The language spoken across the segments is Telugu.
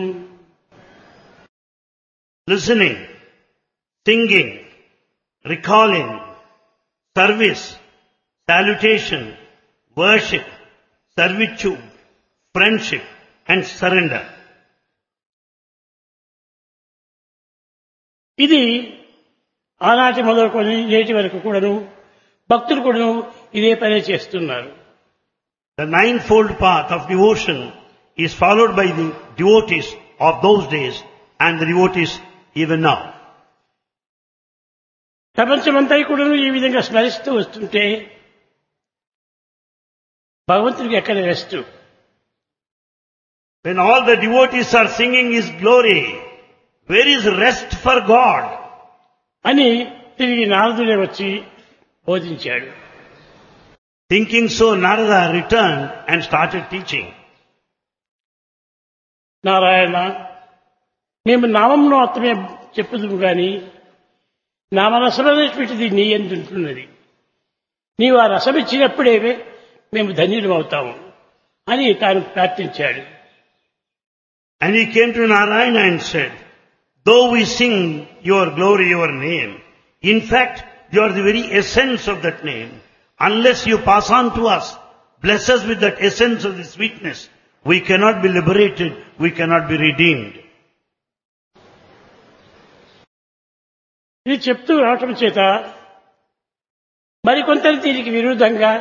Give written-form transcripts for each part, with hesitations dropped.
listening, singing, recalling, service, salutation, worship, servitude, friendship and surrender. ఇది ఆనాటి మొదలుకొని నేటి వరకు కూడాను భక్తులు కూడాను ఇదే పనే చేస్తున్నారు. The ninefold path of devotion is followed by the devotees of those days and the devotees even now. ప్రపంచమంతా కూడాను ఈ విధంగా స్మరిస్తూ వస్తుంటే భగవంతుడికి ఎక్కడ rest? When all the devotees are singing His glory, where is rest for God? అని తిరిగి నారదుడే వచ్చి బోధించాడు. Thinking so, Narada returned and started teaching. Narayana, మేము నామంలో మాత్రమే చెప్పుదుము గాని నామరసమైనటువంటిది నీ యందు ఉంటున్నది. నీవు ఆ రసం ఇచ్చినప్పుడే మేము ధన్యులమవుతాము అని తాను ప్రార్థించాడు. And he came to Narayana and said, though we sing your glory, your name, in fact, you are the very essence of that name. Unless you pass on to us, bless us with that essence of the sweetness, we cannot be liberated, we cannot be redeemed. ఇది చెప్తూ రావటం చేత మరికొంతలు దీనికి విరుద్ధంగా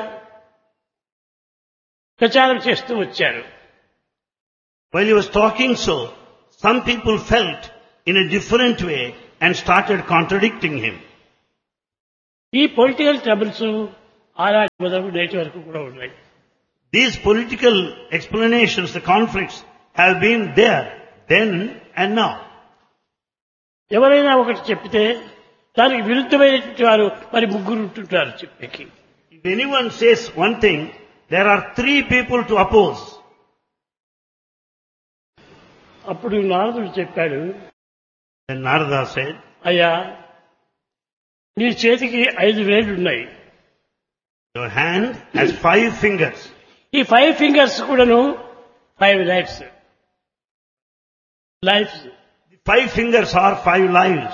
ప్రచారం చేస్తూ వచ్చారు. While he was talking so, some people felt in a different way and started contradicting him. ఈ పొలిటికల్ ట్రబుల్స్ ఆనాటి మొదలు నేటి వరకు కూడా ఉన్నాయి. These political explanations, the conflicts, have been there then and now. ఎవరైనా ఒకటి చెప్తే దానికి విరుద్ధమైనటువంటి వారు మరి ముగ్గురు ఉంటుంటారు చెప్పేకి. If anyone says one thing, there are three people to oppose. అప్పుడు నారదుడు చెప్పాడు, Then Narada said, అయ్యా నీ చేతికి 5 వేళ్లు ఉన్నాయి. your hand has 5 fingers. ఈ 5 ఫింగర్స్ కూడాను 5 lifes. The 5 fingers are 5 lives.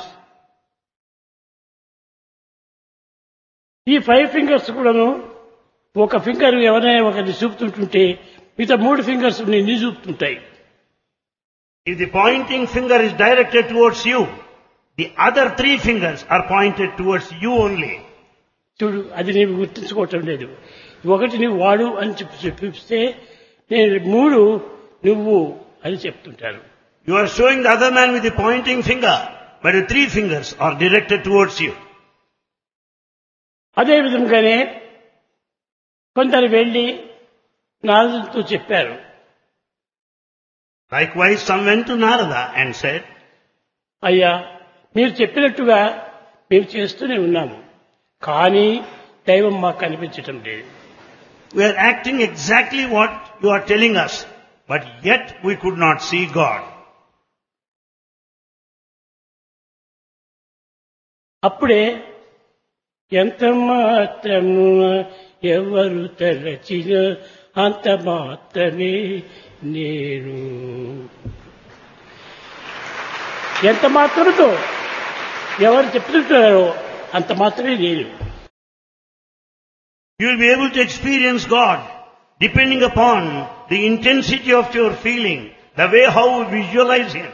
ఈ 5 ఫింగర్స్ కూడాను ఒక ఫింగర్ ఎవరైనా ఒకరిని చూపుతుంటుంటే మిగతా 3 ఫింగర్స్ నిన్ను చూపుతుంటాయి. If the pointing finger is directed towards you, the other 3 fingers are pointed towards you only. చూడు, అది నీవు గుర్తించుకోవటం లేదు. ఒకటి నువ్వు వాడు అని చెప్పిస్తే నేను 3 నువ్వు అని చెప్తుంటారు. You are showing the other man with the pointing finger, but the 3 fingers are directed towards you. అదే విధంగానే కొందరు వెళ్ళి నారదుడితో చెప్పారు. Likewise, some went to Narada and said, అయ్యా మీరు చెప్పినట్టుగా మేము చేస్తూనే ఉన్నాము, కానీ దైవం మాకు కనిపించటం లేదు. we are acting exactly what you are telling us, but yet we could not see God. అప్పుడే ఎంత మాత్రము ఎవరు తలచిన అంత మాత్రమే నేను. ఎంత మాత్రముతో ఎవరు చెప్తుంటారో అంత మాత్రమే నేను. You will be able to experience God depending upon the intensity of your feeling, the way how you visualize Him.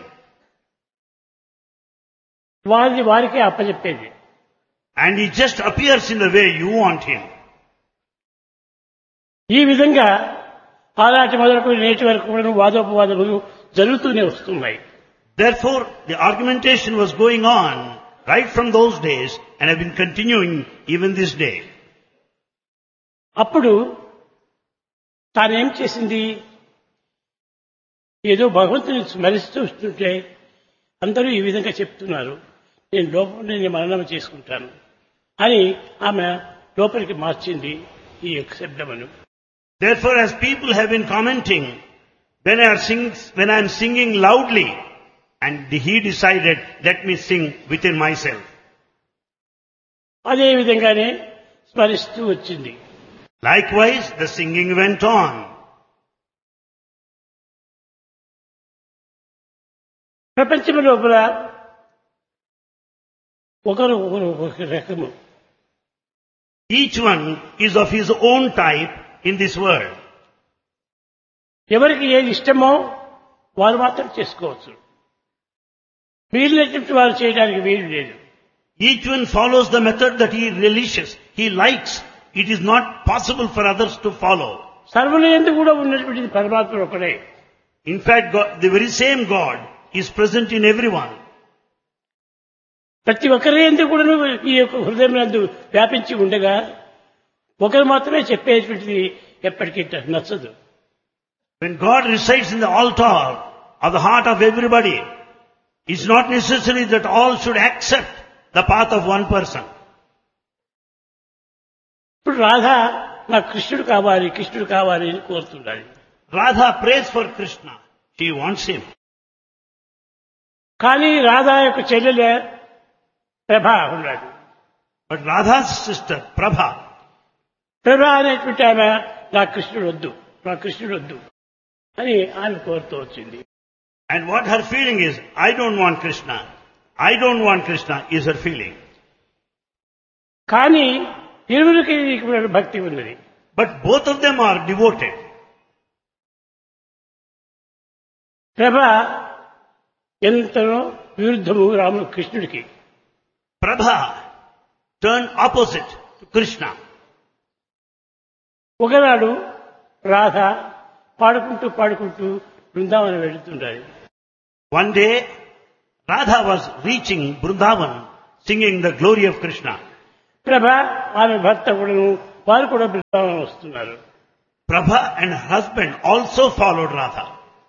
వారిని వారికే అప్పచెప్పేది. And He just appears in the way you want Him. ఈ విధంగా ఆనాటి మొదలకు నేటి వరకు కూడా వాదోపవాదములు జరుగుతూనే వస్తున్నాయి. Therefore, the argumentation was going on right from those days and have been continuing even this day. అప్పుడు తానేం చేసింది, ఏదో భగవంతుని స్మరిస్తూ వస్తుంటే అందరూ ఈ విధంగా చెప్తున్నారు, నేను లోపల మననం చేసుకుంటాను అని ఆమె లోపలికి మార్చింది ఈ యొక్క శబ్దమును. Therefore, as people have been commenting, when I am singing loudly, and he decided, let me sing within myself. అదే విధంగానే స్మరిస్తూ వచ్చింది. Likewise, the singing went on. ప్రపంచం లోపల ఒకరు ఒకరు ఒక రకము. Each one is of his own type in this world. ఎవరికి ఏది ఇష్టమో వారు మాత్రం చేసుకోవచ్చు. వీళ్ళటువంటి వారు చేయడానికి వీలు లేదు. Each one follows the method that he relishes, he likes. It is not possible for others to follow. సర్వులందు కూడా ఉన్నటువంటిది పరమాత్మ ఒకడే. In fact, God, the very same God is present in everyone. ప్రతి ఒక్కరి యందు కూడా ఈ యొక్క హృదయం నందు వ్యాపించి ఉండగా ఒకరు మాత్రమే చెప్పేటువంటిది ఎప్పటికీ నచ్చదు. When God resides in the altar of the heart of everybody, it's not necessary that all should accept the path of one person. ఇప్పుడు రాధ నాకు కృష్ణుడు కావాలి కృష్ణుడు కావాలి అని కోరుతుండాలి. Radha prays for Krishna. She wants him. కానీ రాధా యొక్క చెల్లెలే ప్రభా ఉన్నాడు. But Radha's sister, Prabha, ప్రభా అనేటువంటి ఆమె నా కృష్ణుడు వద్దు నా కృష్ణుడు వద్దు అని ఆమె కోరుతూ వచ్చింది. and what her feeling is, I don't want Krishna. I don't want Krishna is her feeling. కానీ ఇరువురికి భక్తి ఉన్నది. But both of them are devoted. ప్రభ ఎంతనో విరుద్ధము రాముడు కృష్ణుడికి. Prabha turned opposite to Krishna. ఒకనాడు రాధ పాడుకుంటూ పాడుకుంటూ Brindavanam వెళుతుండాలి. One day, Radha was reaching Vrindavan singing the glory of Krishna. ప్రభ ఆమె భర్త కూడా వారు కూడా బృందావనం వస్తున్నారు. Prabha and her husband also followed Radha.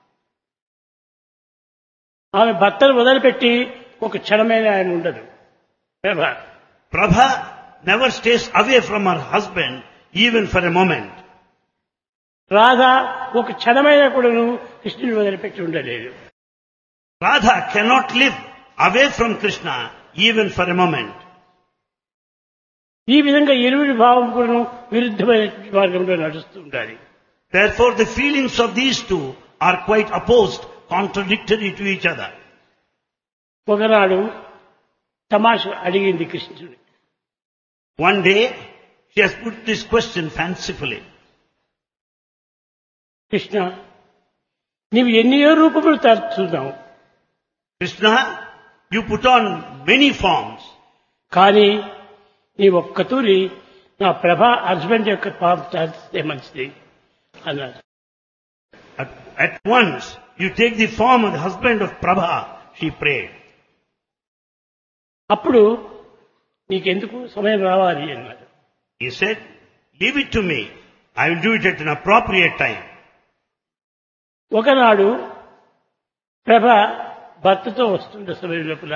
ఆమె భర్తను వదిలిపెట్టి ఒక క్షణమైన ఆయన ఉండదు. Prabha never stays away from her husband even for a moment. Radha ఒక క్షణమైన కూడా కృష్ణుని వదిలిపెట్టి ఉండలేదు. Radha cannot live away from Krishna even for a moment. ఈ విధంగా ఇరువురి భావం కూడా విరుద్ధమైన మార్గంలో నడుస్తూ ఉండాలి. Therefore the feelings of these two are quite opposed, contradictory to each other. ఒకనాడు తమాష అడిగింది కృష్ణుడు. One day she has put this question fancifully. Krishna నీవు ఎన్నో రూపములు తారుతున్నావు. Krishna, you put on many forms. కానీ నీ ఒక్కతూరి నా ప్రభా హస్బెండ్ యొక్క ఫామ్ తారిస్తే మంచిది అన్నాడు. At once you take the form of the husband of Prabha, she prayed. అప్పుడు నీకెందుకు సమయం రావాలి అన్నాడు. He said, leave it to me. I will do it at an appropriate time. ఒకనాడు ప్రభ భర్తతో వస్తుండే సమయం లోపల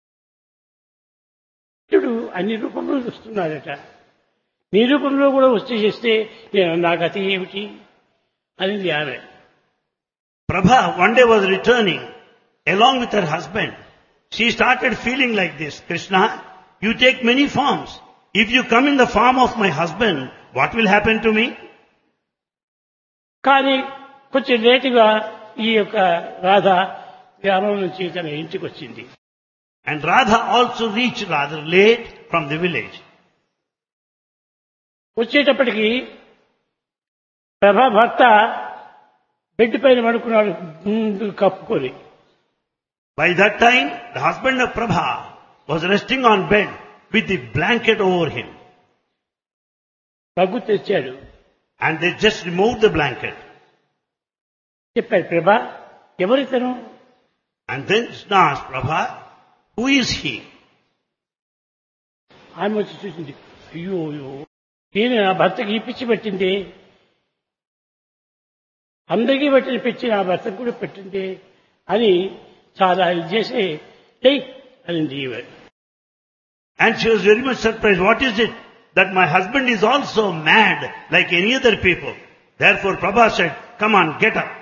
కృష్ణుడు అన్ని రూపంలో వస్తున్నాడట. నీ రూపంలో కూడా వచ్చి చేస్తే నేను నా గతి ఏమిటి అనేది ఆమె. Prabha one day was returning along with her husband. She started feeling like this. Krishna, you take many forms. If you come in the form of my husband, what will happen to me? కానీ కొంచెం లేటుగా ఈ యొక్క రాధ గ్రామం నుంచి తన ఇంటికి వచ్చింది. And Radha also reached rather late from the village. వచ్చేటప్పటికి ప్రభా భర్త బెడ్ పైన పడుకున్నాడు ముందు కప్పుకొని. By that time, the husband of Prabha was resting on bed with the blanket over him. Rug తెచ్చాడు. And they just removed the blanket. చెప్పాడు ప్రభా ఎవరితను. And then Krishna asked Prabha, who is he? ఆమె వచ్చి చూసింది. అయ్యో అయ్యో ఈయన నా భర్తకి ఈ పిచ్చి పెట్టింది, అందరికీ పెట్టిన పిచ్చి నా భర్తకు కూడా పెట్టింది అని చాలా ఇది చేసి అనింది. And she was very much surprised. What is it? That my husband is also mad like any other people. Therefore Prabha said, come on, get up.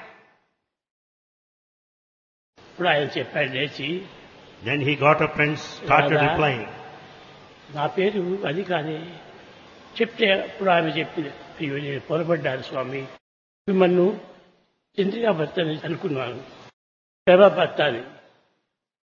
ఇప్పుడు ఆయన చెప్పాడు లేచి. Then he got up and started replying. నా పేరు అది కాదే చెప్తే అప్పుడు ఆమె చెప్పింది. అయ్యో నేను పొరపడ్డాను స్వామి, మిమ్మల్ని చంద్రికా భర్త అని అనుకున్నాను, ప్రభా భర్త అని.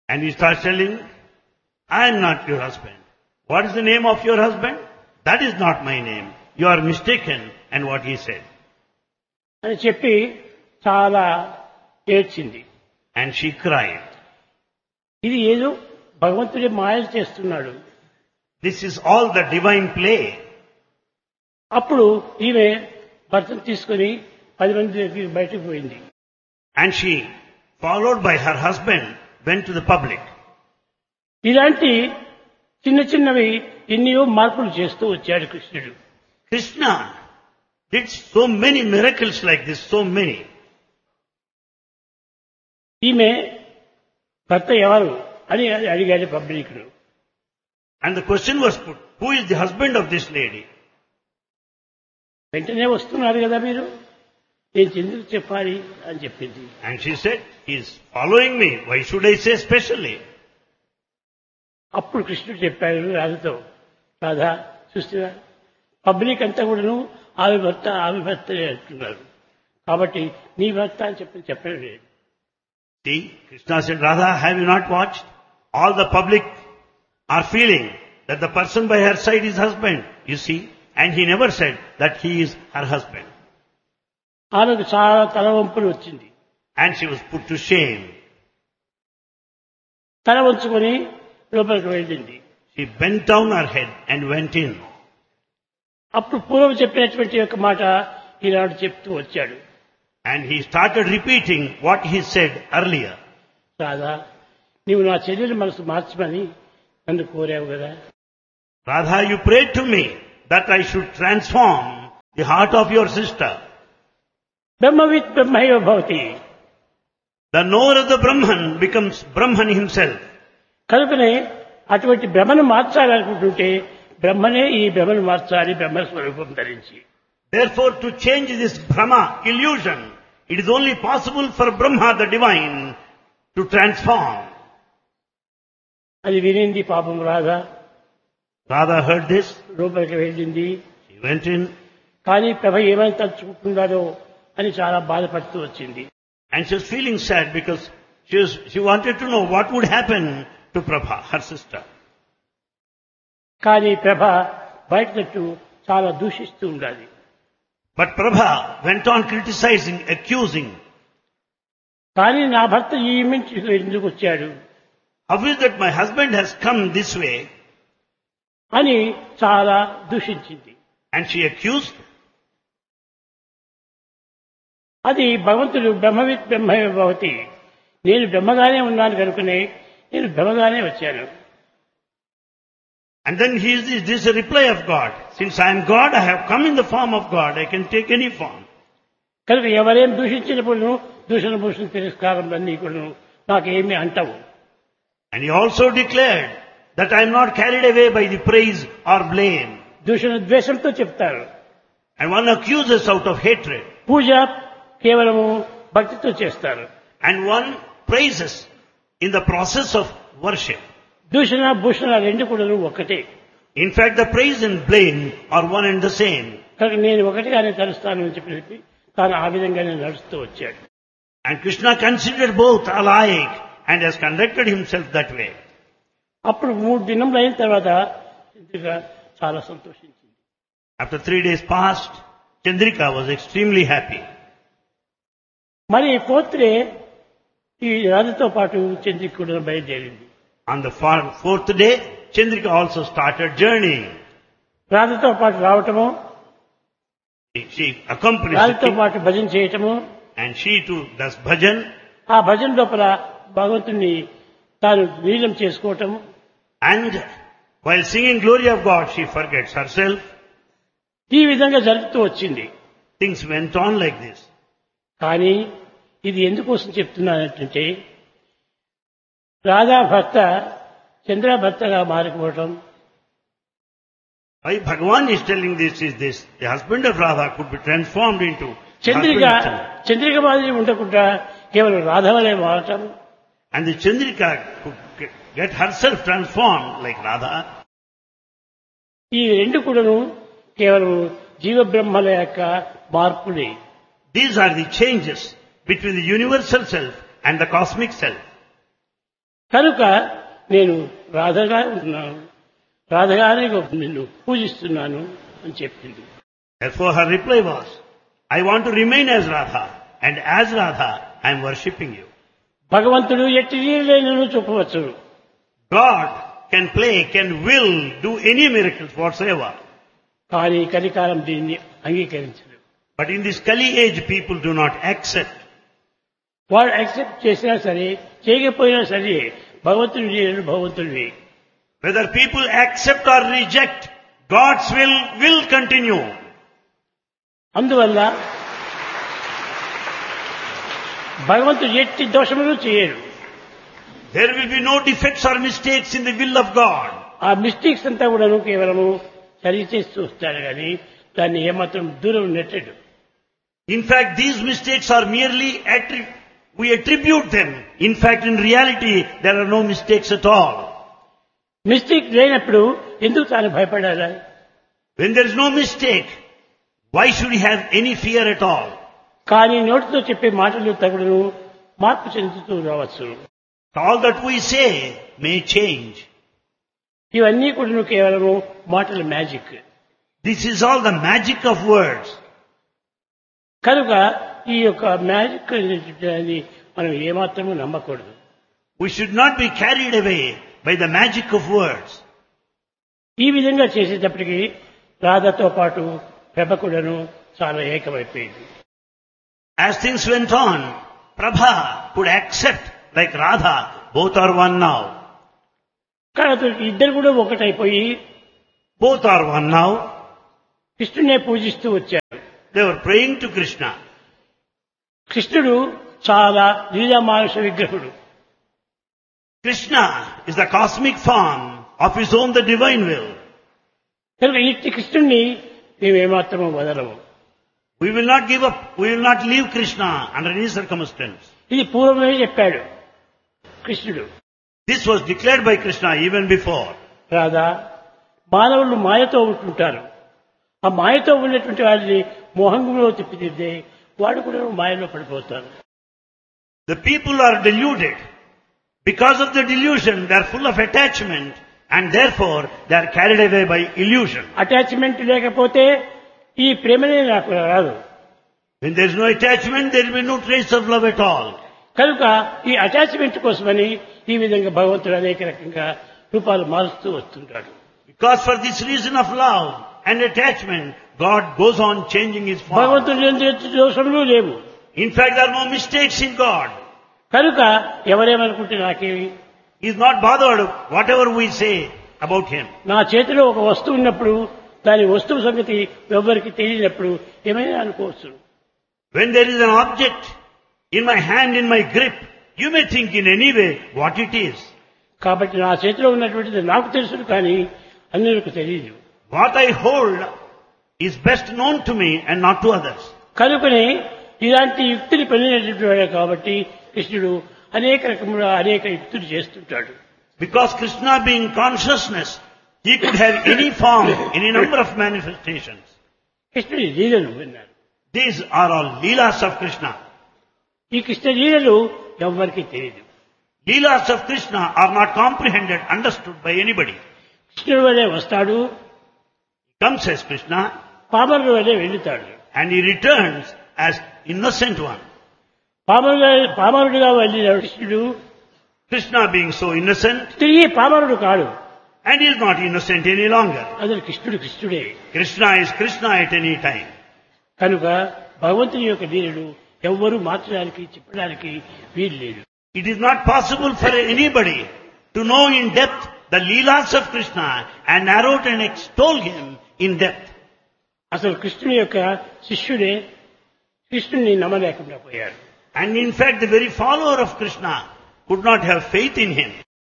And he starts telling, I am not your husband. What is the name of your husband? That is not my name. You are mistaken. And what he said. అని చెప్పి చాలా ఏడ్చింది. And she cried. ఇది ఏదో భగవంతుడి మాయలు చేస్తున్నాడు. This is all the divine play. అప్పుడు ఈమె భర్తను తీసుకుని 10 మంది దగ్గరికి బయటకు పోయింది. And she, followed by her husband, went to the public. ఇలాంటి చిన్న చిన్నవి ఎన్నో మార్పులు చేస్తూ వచ్చాడు కృష్ణుడు. Krishna did so many miracles like this, so many. ఈమె భర్త ఎవరు అని అడిగాడు పబ్లిక్ను. And the question was put, who is the husband of this lady? వెంటనే వస్తున్నారు కదా మీరు, నేను ఎందుకు చెప్పాలి అని చెప్పింది. And she said, he is following me. Why should I say specially? అప్పుడు కృష్ణుడు చెప్పాడు రాధతో, రాధా చూస్తున్నా పబ్లిక్ అంతా కూడాను ఆమె భర్త అంటున్నారు, కాబట్టి నీ భర్త అని చెప్పడం లేదు. See, Krishna said, Radha, have you not watched? All the public are feeling that the person by her side is husband, you see. And he never said that he is her husband. ఆమెకు చాలా తలవంపులు వచ్చింది. And she was put to shame. తల వంచుకొని లోపలికి వెళ్ళింది. She bent down her head and went in. అప్పుడు పూర్వం చెప్పినటువంటి ఒక మాట ఈనాడు చెప్తూ వచ్చాడు. And he started repeating what he said earlier. Radha, నీవు నా చెల్లెలి మనసు మార్చమని నన్ను కోరావు కదా. Radha, you prayed to me that I should transform the heart of your sister. బ్రహ్మవిత్ బ్రహ్మైవ Bhavati. The knower of the Brahman becomes Brahman himself. కనుకనే అటువంటి బ్రహ్మను మార్చాలనుకుంటుంటే బ్రహ్మనే ఈ బ్రహ్మను మార్చాలి బ్రహ్మ స్వరూపం ధరించి. Therefore, to change this Brahma illusion, it is only possible for Brahma, the divine, to transform. అది వినింది పాపం రాధ. Radha heard this. లోపలికి వెళ్ళింది. She went in. కానీ ప్రభ ఏమైనా తలుచుకుంటున్నారో అని చాలా బాధపడుతూ వచ్చింది. And she was feeling sad because she wanted to know what would happen to Prabha, her sister. కానీ ప్రభ బయటకు చాలా దూషిస్తూ ఉండాలి. But Prabha went on criticizing, accusing. కానీ నా భర్త ఈ ఇంటికి ఎందుకు వచ్చాడు? How is that my husband has come this way? అని చాలా దూషించింది. And she accused. అది భగవంతుడు బ్రహ్మవిత్ బ్రహ్మైవ భవతి. నేను బ్రహ్మగానే ఉన్నాను కనుకనే నేను బ్రహ్మగానే వచ్చాను. And then this is a reply of God. Since I am God, I have come in the form of God. I can take any form. కనుక ఎవరేం దూషించినప్పుడు దూషణ భూషణ తిరస్కారములన్నీ కూడా నాకేమీ అంటవు. And he also declared that I am not carried away by the praise or blame. దూషణ ద్వేషంతో చెప్తారు. And one accuses out of hatred. పూజ కేవలము భక్తితో చేస్తారు. And one praises in the process of worship. దూషణ భూషణ రెండు కూడా ఒకటే. In fact, the praise and blame are one and the same. కనుక నేను ఒకటిగానే తలుస్తాను అని చెప్పి తాను ఆ విధంగానే నడుస్తూ వచ్చాడు. And Krishna considered both alike and has conducted himself that way. అప్పుడు 3 దినములు అయిన తర్వాత చంద్రిక చాలా సంతోషించింది. After 3 days passed, Chandrika was extremely happy. మరి 4th డే ఈ రాజుతో పాటు చంద్రిక కూడా బయలుదేరింది. On the 4th day, Chandrika also started journeying. రాజుతో పాటు రావటము, She accompanies రాజుతో the పాటు భజన చేయటము, and she too does bhajan. ఆ భజన లోపల భగవంతుని తాను లీలం చేసుకోవటము. And while singing glory of God, she forgets herself. ఈ విధంగా జరుగుతూ వచ్చింది. Things went on like this. కానీ ఇది ఎందుకోసం చెప్తున్నానంటే రాధా భర్త చంద్ర భర్తగా మారిపోవటం. Why Bhagavan is telling this is this. The husband of Radha could be transformed into Chandrika husband of Chandra. Chandrika మాదిరి ఉండకుండా కేవలం రాధవలే మారటం. And the Chandrika could get herself transformed like Radha. ఈ రెండు కూడాను కేవలం జీవబ్రహ్మల యొక్క మార్పులే. These are the changes between the universal self and the cosmic self. కనుక నేను రాధగా ఉంటున్నాను, రాధగానే నిన్ను పూజిస్తున్నాను అని చెప్పింది. Therefore her reply was, I want to remain as Radha, and as Radha I am worshipping you. భగవంతుడు ఎట్టి లీలైనను చూపవచ్చు. God can play, can will, do any miracles whatsoever. కానీ కలికాలం దీన్ని అంగీకరించదు. But in this Kali age people do not accept. వాడు యాక్సెప్ట్ చేసినా సరే చేయకపోయినా సరే భగవంతుడి లీలలు భగవంతుడివి. Whether people accept or reject, God's will continue. అందువల్ల భగవంతుడు ఎట్టి దోషములు చేయరు. There will be no defects or mistakes in the will of God. ఆ మిస్టేక్స్ అంతా కూడాను కేవలము సరిచేస్తూ వస్తాడు కానీ దాన్ని ఏమాత్రం దూరం నెట్టడు. In fact, these mistakes are merely we attribute them. In fact, in reality, there are no mistakes at all. Mistake లేనప్పుడు ఎందుకు తాను భయపడాలా? When there is no mistake, why should he have any fear at all? కానీ నోటితో చెప్పే మాటలు తగుడును మార్పు చెందుతూ రావచ్చు. All that we say may change. ఇవన్నీ కూడా కేవలము మాటల magic. This is all the magic of words. కనుక ఈ యొక్క మ్యాజిక్ అనేది మనం ఏమాత్రము నమ్మకూడదు. We should not be carried away by the magic of words. ఈ విధంగా చేసేటప్పటికి రాధతో పాటు ప్రభ కూడాను చాలా ఏకమైపోయింది. As things went on, Prabha could accept like Radha, both are one now. కాబట్టి ఇద్దరు కూడా ఒకటైపోయి Both are one now. కృష్ణునే పూజిస్తూ వచ్చారు. They were praying to Krishna. కృష్ణుడు చాలా లీలామానుష విగ్రహుడు. Krishna is the cosmic form of his own, the divine will. కనుక ఇట్టి కృష్ణుణ్ణి మేమేమాత్రము వదలము. We will not give up. We will not leave Krishna under any circumstance. ఇది పూర్వమే చెప్పాడు కృష్ణుడు. This was declared by Krishna even before. Radha, మానవులు మాయతో ఉంటుంటారు. ఆ మాయతో ఉన్నటువంటి వారిని మోహంలో తిప్పిదిద్దే వాడు కూడా మాయలో పడిపోతారు. The people are deluded. Because of the delusion, they are full of attachment and therefore they are carried away by illusion. Attachment లేకపోతే ఈ ప్రేమనే నాకు రాదు. When there is no attachment, there will be no trace of love at all. కనుక ఈ అటాచ్మెంట్ కోసమని ఈ విధంగా భగవంతుడు అనేక రకంగా రూపాలు మారుస్తూ వస్తుంటాడు. Because for this reason of love and attachment, God goes on changing his form. భగవంతుడు ఎట్టి దోషములు లేవు. In fact, there are no mistakes in God. కనుక ఎవరేమనుకుంటే నాకేమి, He is not bothered whatever we say about him. నా చేతిలో ఒక వస్తువు ఉన్నప్పుడు దాని వస్తువు సంగతి ఎవరికి తెలియనప్పుడు ఏమైనా అనుకోవచ్చు. When there is an object in my hand, in my grip, you may think in any way what it is. కాబట్టి నా చేతిలో ఉన్నటువంటిది నాకు తెలుసు కానీ అన్యులకు తెలియదు. What I hold is best known to me and not to others. కనుకనే ఇలాంటి యుక్తిని పొందినటువంటి వాడే కాబట్టి కృష్ణుడు అనేక రకముల అనేక యుక్తులు చేస్తుంటాడు. Because Krishna being consciousness, he could have any form, any number of manifestations. కృష్ణుడి లీలలు విన్నారు. These are all Leelas of Krishna. ఈ కృష్ణ లీలలు ఎవరికి తెలియదు. Leelas of Krishna are not comprehended, understood by anybody. కృష్ణుడి వల్లే వస్తాడు, He comes as Krishna పామరుల వల్లే వెళ్తాడు. and he returns as innocent one. పామరుడిగా వెళ్ళిన కృష్ణుడు Krishna being so innocent, తిరిగి పామరుడు కాడు. and he is not innocent any longer. అసలు కృష్ణుడే. Krishna is Krishna at any time. కనుక భగవంతుని యొక్క లీలలు ఎవ్వరూ మార్చడానికి చెప్పడానికి వీలు లేదు. It is not possible for anybody to know in depth the Leelas of Krishna and narrate and extol him in depth. అసలు కృష్ణుని యొక్క శిష్యుడే కృష్ణుని నమ్మలేకుండా పోయాడు. And in fact, the very follower of Krishna could not have faith in him.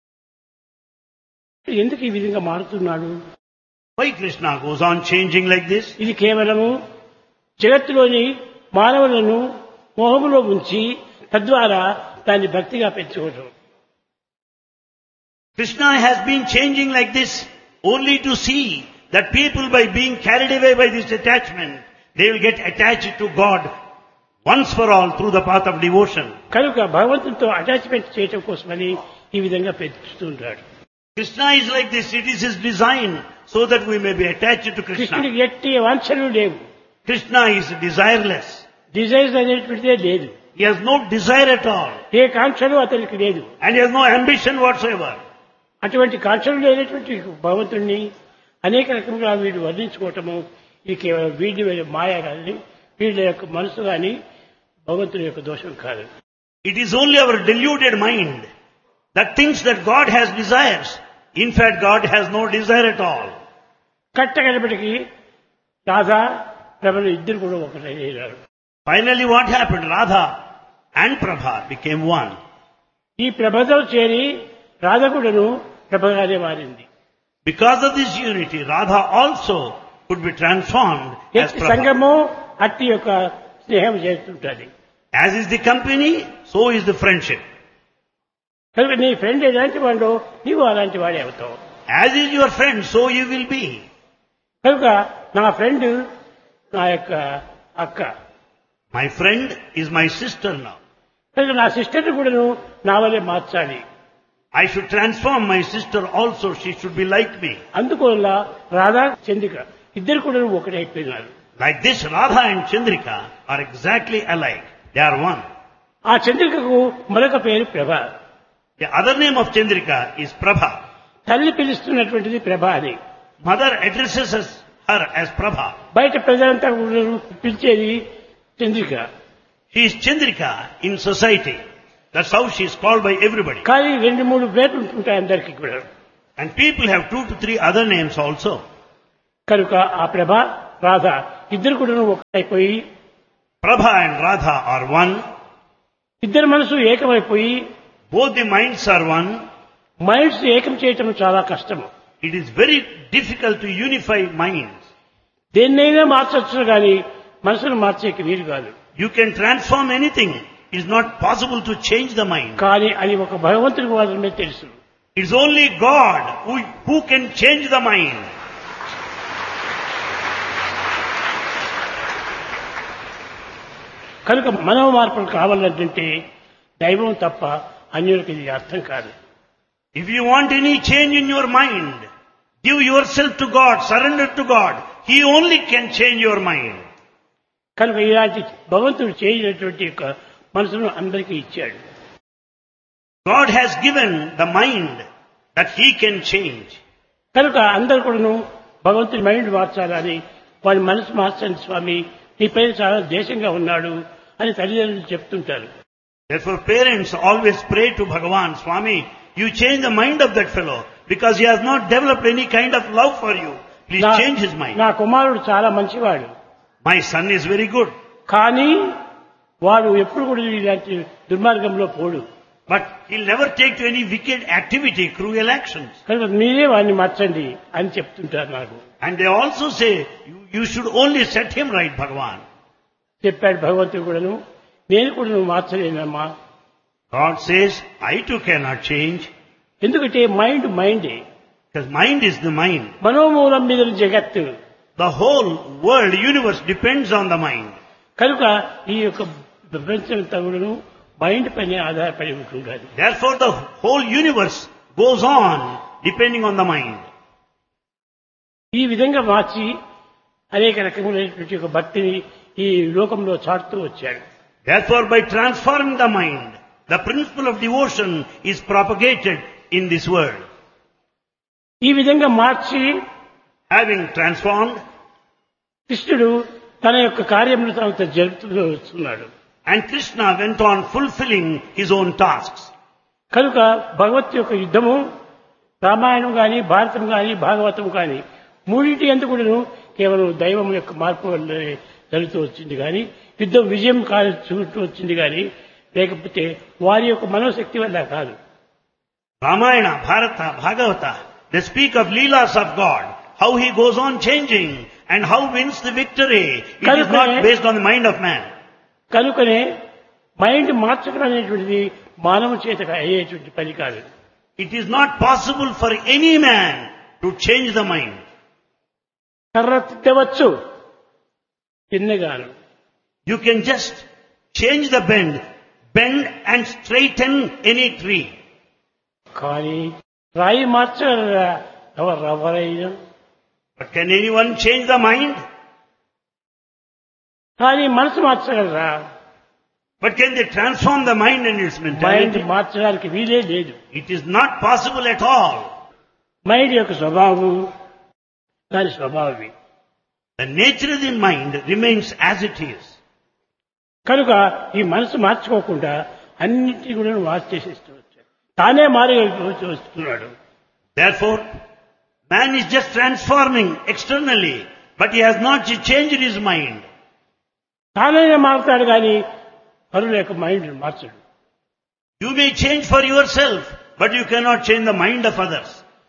ఎందుకు ఈ విధంగా మారుతున్నాడు? Why Krishna goes on changing like this? ఇది కేవలము జగత్తులోని మానవులను మోహములో ఉంచి తద్వారా దాన్ని భక్తిగా పెంచుకోవడం. Krishna has been changing like this only to see that people, by being carried away by this attachment, they will get attached to God once for all through the path of devotion. కనుక భగవంతునితో అటాచ్మెంట్ చేయటం కోసమని ఈ విధంగా పెంచుతుంటాడు. Krishna is like this. It is his design so that we may be attached to Krishna. కృష్ణుడికి ఎట్టి వాంఛలు లేవు. Krishna is desireless. డిజైర్స్ అనేటువంటిదే లేదు. He has no desire at all. ఏ కాంక్షలు అతనికి లేదు. And he has no ambition whatsoever. అటువంటి కాంక్షలు లేనటువంటి భగవంతుణ్ణి అనేక రకములుగా వీడు వర్ణించుకోవటము ఇది కేవలం వీడి మాయ కానీ వీళ్ళ యొక్క మనసు కానీ భగవంతుని యొక్క దోషం కాదు. It is only our deluded mind that thinks that God has desires. In fact, God has no desire at all. కట్టగడపటికి Radha ప్రభలు ఇద్దరు కూడా ఒకటయ్యారు. Finally, what happened? Radha and Prabha became one. ఈ ప్రభతో చేరి రాధ కూడాను ప్రభగానే మారింది. Because of this unity, Radha also could be transformed as ఎట్టి Prabha. సంఘము అట్టి యొక్క స్నేహం చేస్తుంటుంది. As is the company, so is the friendship. కనుక నీ ఫ్రెండ్ ఎలాంటి వాడో నీవు అలాంటి వాడే అవుతావు. As is your friend, so you will be. కనుక నా ఫ్రెండ్ నా యొక్క అక్క, My friend is my sister now. కనుక నా సిస్టర్ని కూడాను నా వల్లే మార్చాలి. I should transform my sister also. She should be like me. అందువల్ల రాధా చంద్రిక ఇద్దరు కూడా ఒకటే అయిపోయినారు. Like this, Radha and Chandrika are exactly alike. They are one. ఆ చంద్రికకు మరొక పేరు ప్రభ. The other name of Chandrika is Prabha. తల్లి పిలుస్తున్నటువంటిది ప్రభ అని. Mother addresses her as Prabha. బయట ప్రజలంతా కూడా పిలిచేది Chandrika. She is Chandrika in society. That's how she is called by everybody. కానీ 2-3 పేర్లు ఉంటుంటాయి అందరికీ కూడా. And people have 2 to 3 other names also. కనుక ఆ ప్రభ రాధ ఇద్దరు కూడా ఒకటైపోయి Prabha and Radha are one. ఇద్దరు మనసు ఏకమైపోయి Both the minds are one. Minds ఏకం చేయటం చాలా కష్టము. It is very difficult to unify minds. దేన్నైనా మార్చొచ్చు కానీ మనసును మార్చేకి వీలు కాదు. You can transform anything. It is not possible to change the mind. కానీ అది ఒక భగవంతుడికి మాత్రమే తెలుసు. It's only God who can change the mind. కనుక మనవ మార్పులు కావాలంటే దైవం తప్ప అన్యులకు ఇది అర్థం కాదు. If you want any change in your mind, give yourself to God, surrender to God. He only can change your mind. కనుక ఇలాంటి భగవంతుడు చేయనటువంటి యొక్క మనసును అందరికీ ఇచ్చాడు. God has given the mind that He can change. కనుక అందరూ కూడాను భగవంతుడి మైండ్ మార్చాలని వాడి మనసు మార్చండి స్వామి నీ పైన చాలా దేశంగా ఉన్నాడు అని తల్లిదండ్రులు చెప్తుంటారు. Therefore parents always pray to Bhagavan, Swami, you change the mind of that fellow because he has not developed any kind of love for you. Please change his mind. నా కుమారుడు చాలా మంచివాడు. My son is very good. కానీ వాడు ఎప్పుడు కూడా ఇలాంటి దుర్మార్గంలో పోడు. But he'll never take to any wicked activity, cruel actions. కనుక మీరే వాడిని మార్చండి అని చెప్తుంటారు నాకు. And they also say, you should only set him right, Bhagavan. చెప్పాడు భగవంతుడు కూడాను నేను కూడా నువ్వు మార్చలేనమ్మా. God says, I too cannot change. ఎందుకంటే మైండే. Because mind is the mind. మనోమూలం మీద జగత్తు. The whole world, universe depends on the mind. కనుక ఈ యొక్క ప్రపంచమంతా కూడాను మైండ్ పైన ఆధారపడి ఉంటుండాలి. Therefore the whole universe goes on depending on the mind. ఈ విధంగా మార్చి అనేక రకములైనటువంటి ఒక భక్తిని ఈ లోకంలో చాటుతూ వచ్చాడు. Therefore by transforming the mind, the principle of devotion is propagated in this world. ఈ విధంగా మార్చి Having transformed, కృష్ణుడు తన యొక్క కార్యములు తాను జరుపుతూ వస్తున్నాడు. and Krishna went on fulfilling his own tasks. కనుక భగవత్ యొక్క యుద్ధము రామాయణం కానీ భారతం కానీ భాగవతం కానీ మూడింటి ఎందుకు కూడాను కేవలం దైవం యొక్క మార్పు వల్ల జరుగుతూ వచ్చింది కానీ యుద్ధం విజయం చూస్తూ వచ్చింది కానీ లేకపోతే వారి యొక్క మనోశక్తి వల్ల కాదు. Ramayana, Bharata, Bhagavata, they speak of Leelas of God, how he goes on changing and how wins the victory. It is not based on the mind of man. కనుకనే మైండ్ మార్చడం అనేటువంటిది మానవ చేత అయ్యేటువంటి పని కాదు. It is not possible for any man to change the mind. కర్ర తిట్టవచ్చు చిన్నగాను. You can just change the bend and straighten any tree. కానీ రాయి మార్చగలరా ఎవరైనా? But can anyone change the mind? కానీ మనసు మార్చగలరా? But can they transform the mind and its mind mentality? మార్చడానికి వీలే లేదు. It is not possible at all. Mind యొక్క స్వభావం దాని స్వభావమే. The nature of the mind remains as it is. కనుక ఈ మనసు మార్చుకోకుండా అన్నింటినీ కూడా మార్చేసేస్తూ వచ్చాడు. తానే వస్తున్నాడు. Therefore, man is just transforming externally, but he has not changed his mind. తానే మారుతాడు కానీ పరుల యొక్క mind మార్చడు. You may change for yourself, but you cannot change the mind of others.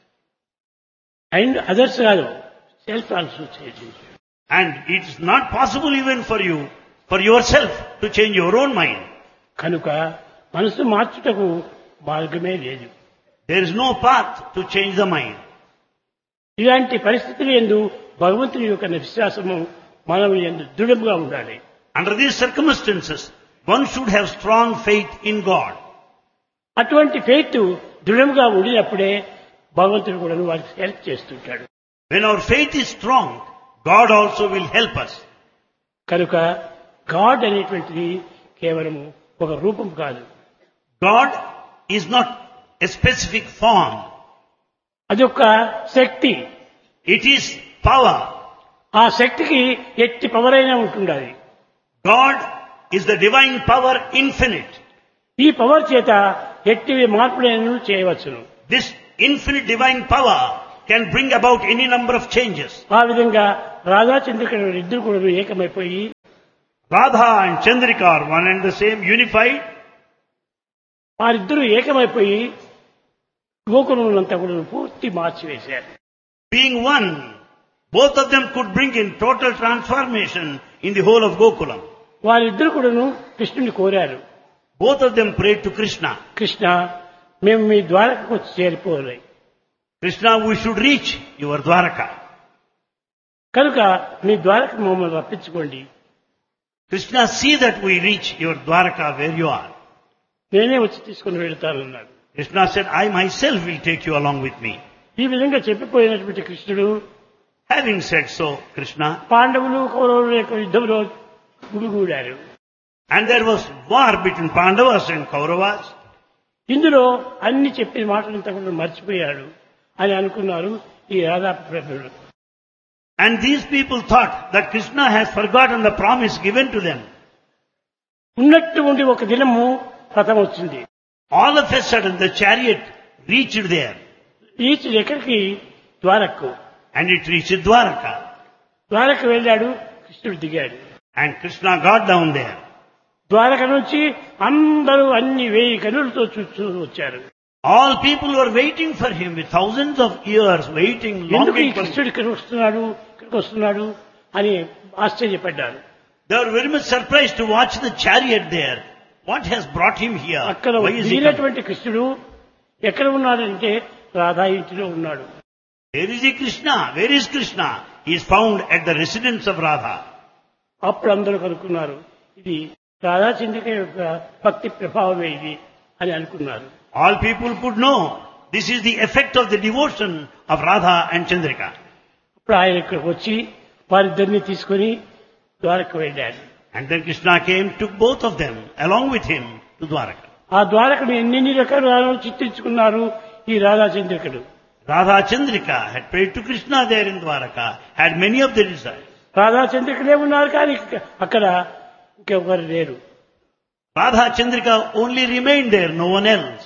And others కాదు, self also change. And it is not possible even for you, for yourself, to change your own mind. కనుక మనసు మార్చుటకు మార్గమే లేదు. There is no path to change the mind. ఇలాంటి పరిస్థితులు యందు భగవంతుని యొక్క విశ్వాసము మనం యందు దృఢంగా ఉండాలి. Under these circumstances, one should have strong faith in God. అటువంటి ఫెయిత్ దృఢంగా ఉండినప్పుడే భగవంతుడు కూడా వారికి హెల్ప్ చేస్తుంటాడు. When our faith is strong, God also will help us. కనుక గాడ్ అనేటువంటిది కేవలం ఒక రూపం కాదు. God is not a specific form. అదొక శక్తి. It is power. ఆ శక్తికి ఎట్టి పవర్ అయినా ఉంటుండాలి. God is the divine power infinite. ఈ పవర్ చేత ఎట్టి మార్పులను చేయవచ్చును. This infinite divine power can bring about any number of changes. ఆ విధంగా రాధా చంద్రికలు ఇద్దరు కూడా ఏకమైపోయి Radha and Chandrika are one and the same, unified. వారిద్దరూ ఏకమైపోయి గోకులంతా కూడా పూర్తి మార్చివేశారు. Being one, both of them could bring in total transformation in the whole of Gokulam. వారిద్దరు కూడాను కృష్ణుని కోరారు. Both of them prayed to Krishna. Krishna, మేము మీ ద్వారకకు వచ్చి చేరిపోవాలి. Krishna, we should reach your Dwaraka. కనుక మీ ద్వారకు మమ్మల్ని రప్పించుకోండి. Krishna, see that we reach your Dwaraka where you are. నేనే వచ్చి తీసుకుని వెళ్తానన్నాడు. Krishna said, I myself will take you along with me. ఈ విధంగా చెప్పిపోయినటువంటి కృష్ణుడు Having said so, Krishna, పాండవులు కౌరవుల యొక్క యుద్ధంలో గుమిగూడారు. and there was war between Pandavas and Kauravas. ఇందులో అన్ని చెప్పిన మాటలంతా కూడా మర్చిపోయాడు అని అనుకున్నారు ఈ రాధా ప్రభువులు. And these people thought that Krishna has forgotten the promise given to them. ఉన్నట్టు ఉండి ఒక దినము రథం వచ్చింది. All of a sudden the chariot reached there. ఈచి ఎక్కడికి? ద్వారకు. And it reached Dwaraka. ద్వారకు వెళ్ళాడు, కృష్ణుడు దిగాడు. And Krishna got down there. Dwaraka నుంచి అందరూ అన్ని 1000 కనులతో చూస్తూ వచ్చారు. All people were waiting for him with thousands of years, waiting, ఎందుకు ఈ longing for him. కృష్ణుడు ఇక్కడికి వస్తున్నాడు అని ఆశ్చర్యపడ్డారు. They were very much surprised to watch the chariot there. What has brought him here? అక్కడ Why is he coming? దిగినటువంటి కృష్ణుడు ఎక్కడ ఉన్నాడంటే రాధా ఇంటిలో ఉన్నాడు. Where is he, Krishna? Where is Krishna? He is found at the residence of Radha. అప్పుడు అందరూ కనుక్కున్నారు, ఇది రాధా చంద్రిక యొక్క భక్తి ప్రభావమే ఇది అని అనుకున్నారు. All people could know this is the effect of the devotion of Radha and Chandrika. అప్పుడు ఆయన ఇక్కడికి వచ్చి వారిద్దరిని తీసుకుని ద్వారకు వెళ్ళాడు. And then Krishna came, took both of them along with him to Dwaraka. ఆ ద్వారకను ఎన్ని రకాలు చిత్రించుకున్నారు ఈ Radha చంద్రికలు. Radha Chandrika had prayed to Krishna there in Dwaraka, had many of the desires. Radha చంద్రికలే ఉన్నారు కానీ అక్కడ ఇంకెవరు లేరు. Radha Chandrika only remained there, no one else.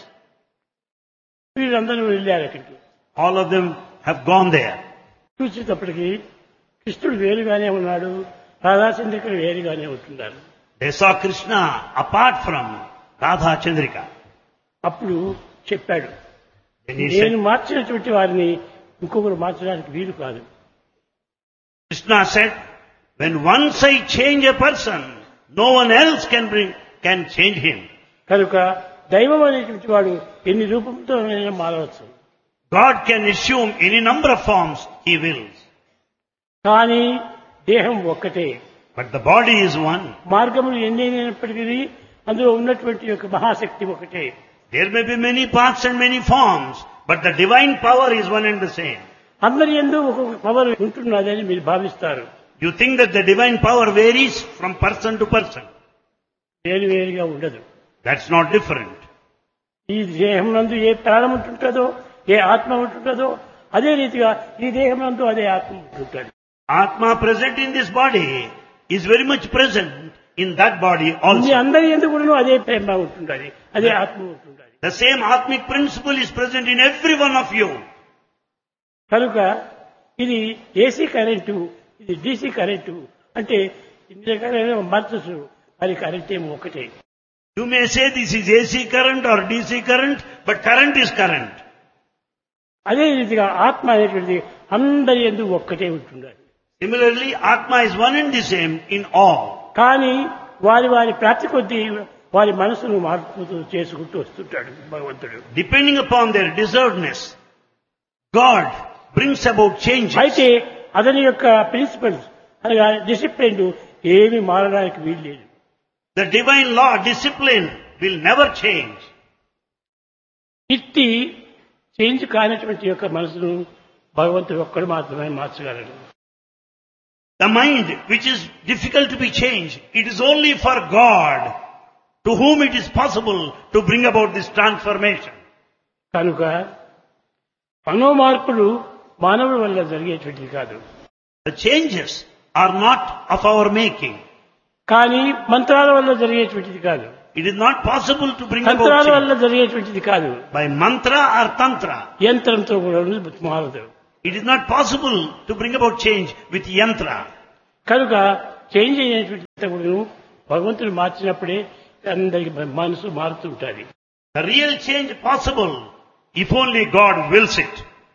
వీళ్ళందరూ వెళ్ళారు అక్కడికి. All of them have gone there. చూసేటప్పటికి కృష్ణుడు వేరుగానే ఉన్నాడు, రాధా చంద్రికలు వేరుగానే ఉంటున్నారు. They saw Krishna apart from Radha Chandrika. అప్పుడు చెప్పాడు, Then he నేను said, మార్చినటువంటి వారిని ఇంకొకరు మార్చడానికి వీలు కాదు. Krishna said, when once I change a person, no one else can change him. కనుక దైవం అనేటువంటి వాడు ఎన్ని రూపంతో మారవచ్చు. God can assume any number of forms he wills. కానీ దేహం ఒక్కటే. But the body is one. మార్గములు ఎన్నైనప్పటికీ అందులో ఉన్నటువంటి యొక్క మహాశక్తి ఒకటే. There may be many paths and many forms, but the divine power is one and the same. అందరి యందు ఒక్కొక్క పవర్ ఉంటున్నదని మీరు భావిస్తారు. You think that the divine power varies from person to person. వేరువేరుగా ఉండదు. That's not different. ఈ దేహం నందు ఏ ప్రాణం ఉంటుంటుందో, ఏ ఆత్మ ఉంటుంటుందో, అదే రీతిగా ఈ దేహం నందు అదే ఆత్మ ఉంటుంటుంది. Atma present in this body is very much present in that body me also. అందరి యందు కూడా అదే ప్రేమ ఉంటుండాలి, అదే ఆత్మ ఉంటుండాలి. The same Atmic principle is present in every one of you. కనుక ఇది ఏసీ కరెంటు, ఇది డీసీ కరెంటు అంటే ఇన్ని రకాలైన మార్చచ్చు, అది కరెంట్ ఏమో ఒకటే. You may say this is AC current or DC current, but current is current. అదే రీతిగా ఆత్మ అనేటువంటిది అందరి యందు ఒక్కటే ఉంటుండాలి. Similarly, Atma is one and the same in all. కానీ వారి వారి ప్రాప్తి కొద్దీ వారి మనసును మార్పు చేసుకుంటూ వస్తుంటాడు భగవంతుడు. Depending upon their deservedness, God brings about changes. అయితే అతని యొక్క ప్రిన్సిపల్స్ అనగా డిసిప్లిన్ ఏమి మారడానికి వీల్లేదు. The divine law, discipline will never change. ఇట్టి చేంజ్ కానటువంటి యొక్క మనసును భగవంతుడు ఒక్కడు మాత్రమే మార్చగలడు. The mind which is difficult to be changed, it is only for God to whom it is possible to bring about this transformation. కనుక మనోమార్పులు మానవుల వల్ల జరిగేటువంటిది కాదు. The changes are not of our making. కానీ మంత్రాల వల్ల జరిగేటువంటిది కాదు. It is not possible to bring about తంత్రాల change వల్ల జరిగేటువంటిది కాదు. by mantra or tantra. యంత్రంతో కూడా మారదు. It is not possible to bring about change with yantra. కనుక చేంజ్ అయినటువంటి కూడా భగవంతుడు మార్చినప్పుడే అందరికి మనసు మారుతుంటుంది. The real change possible if only God wills it.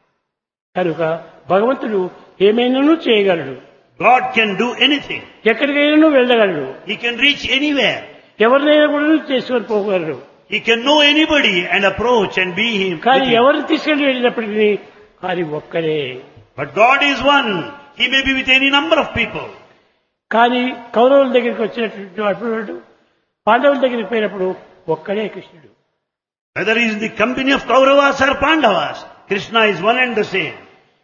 కనుక భగవంతుడు ఏమైనాను చేయగలడు. God can do anything. ఎక్కడికైనా వెళ్ళగలడు. He can reach anywhere. ఎవరినైనా కూడా చేసుకొని పోగలడు. He can know anybody and approach and be him. కానీ with him. ఎవరిని తీసుకెళ్లి వెళ్ళినప్పటికీ అది ఒక్కరే. But God is one. He may be with any number of people. కానీ కౌరవుల దగ్గరికి వచ్చినటువంటి అప్పుడు పాండవుల దగ్గరికి పోయినప్పుడు ఒక్కడే కృష్ణుడు. Whether he is in the company of Kauravas or Pandavas, Krishna is one and the same.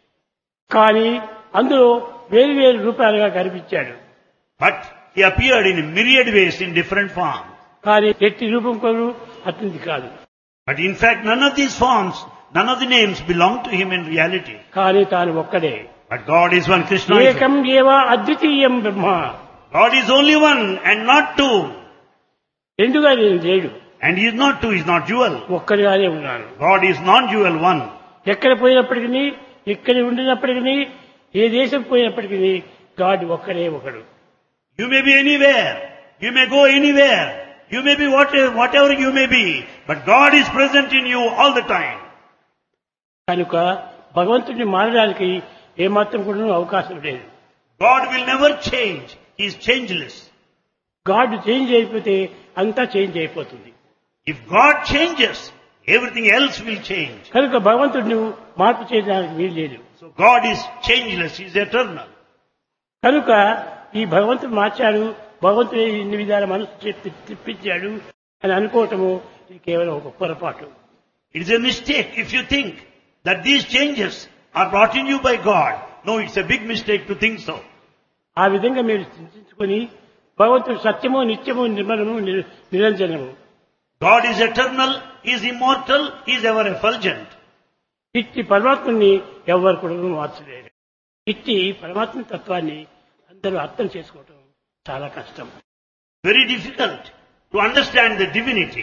కానీ అందులో వేరు వేరు రూపాలుగా కనిపించాడు. But he appeared in myriad ways in different forms. కానీ ఎట్టి రూపం కొను అతనిది కాదు. But in fact, none of these forms, none of the names belong to him in reality. కానీ తాను ఒక్కడే. But God is one. Krishna is ఏకం one. ఏవ అద్వితీయం బ్రహ్మ. God is only one and not two. రెండుగా నేను లేడు. And he is not two, he is not dual. ఒక్కడిగానే ఉన్నాను. God is non-dual, one. ఎక్కడ పోయినప్పటికీ, ఎక్కడ ఉండినప్పటికీ, ఏ దేశం పోయినప్పటికీ గాడ్ ఒక్కడే ఒకడు. You may be anywhere. You may go anywhere. You may be whatever you may be. But God is present in you all the time. కనుక భగవంతుడిని మారడానికి ఏమాత్రం కూడా అవకాశం లేదు. God will never change. He is changeless. God change అయిపోతే అంతా చేంజ్ అయిపోతుంది. If God changes, everything else will change. కనుక భగవంతుడిని మార్పు చేయడానికి వీలు లేదు. So God is changeless. He is eternal. కనుక ఈ భగవంతుడు మార్చాడు, భగవంతుడు ఇన్ని విధాల మనసు తిప్పించాడు అని అనుకోవటము ఇది కేవలం ఒక పొరపాటు. It is a mistake if you think that these changes are brought in you by God. No, it's a big mistake to think so. ఆ విధంగా మీరు చింతించుకొని భగవంతుడు సత్యము, నిత్యము, నిర్మలము, నిరంజనము. God is eternal, He is immortal, He is ever effulgent. ఇట్టి పరమాత్మని ఎవరు కూడా మార్చలేరు. ఇట్టి పరమాత్మ తత్వాన్ని అందరూ అర్థం చేసుకోవటం చాలా కష్టం. Very difficult to understand the divinity.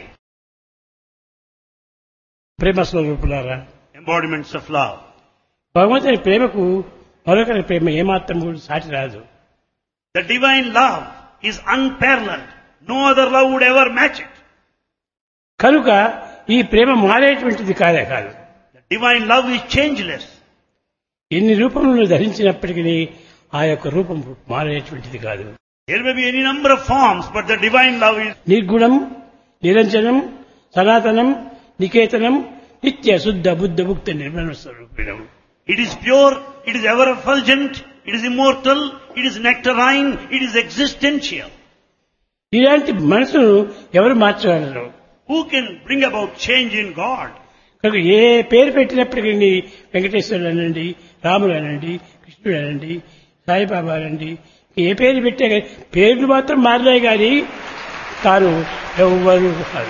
ప్రేమ స్వరూపులారా, Embodiments of love. భగవంతుని ప్రేమకు మరొకరి ప్రేమ ఏమాత్రం కూడా సాటి రాదు. The divine love is unparalleled. No other love would ever match it. కనుక ఈ ప్రేమ మారేటువంటిది కాదే కాదు. The divine love is changeless. ఎన్ని రూపములను ధరించినప్పటికీ ఆ యొక్క రూపం మారేటువంటిది కాదు. There may be any number of forms, but the divine love is నిర్గుణం, నిరంజనం, సనాతనం, నికేతనం, నిత్య శుద్ధ బుద్ధ ముక్త Nirmala స్వరూపిణం. it is pure, it is ever effulgent, it is immortal, it is nectarine, it is existential. ఇలాంటి మనసును ఎవరు మార్చగలరు? Who can bring about change in God? కనుక ఏ పేరు పెట్టినప్పటికీ వెంకటేశ్వరుడు అనండి, రాముడు అనండి, కృష్ణుడు అనండి, సాయిబాబా అనండి, ఏ పేరు పెట్టే పేర్లు మాత్రం మారినాయి కానీ తాను ఎవరు కాదు.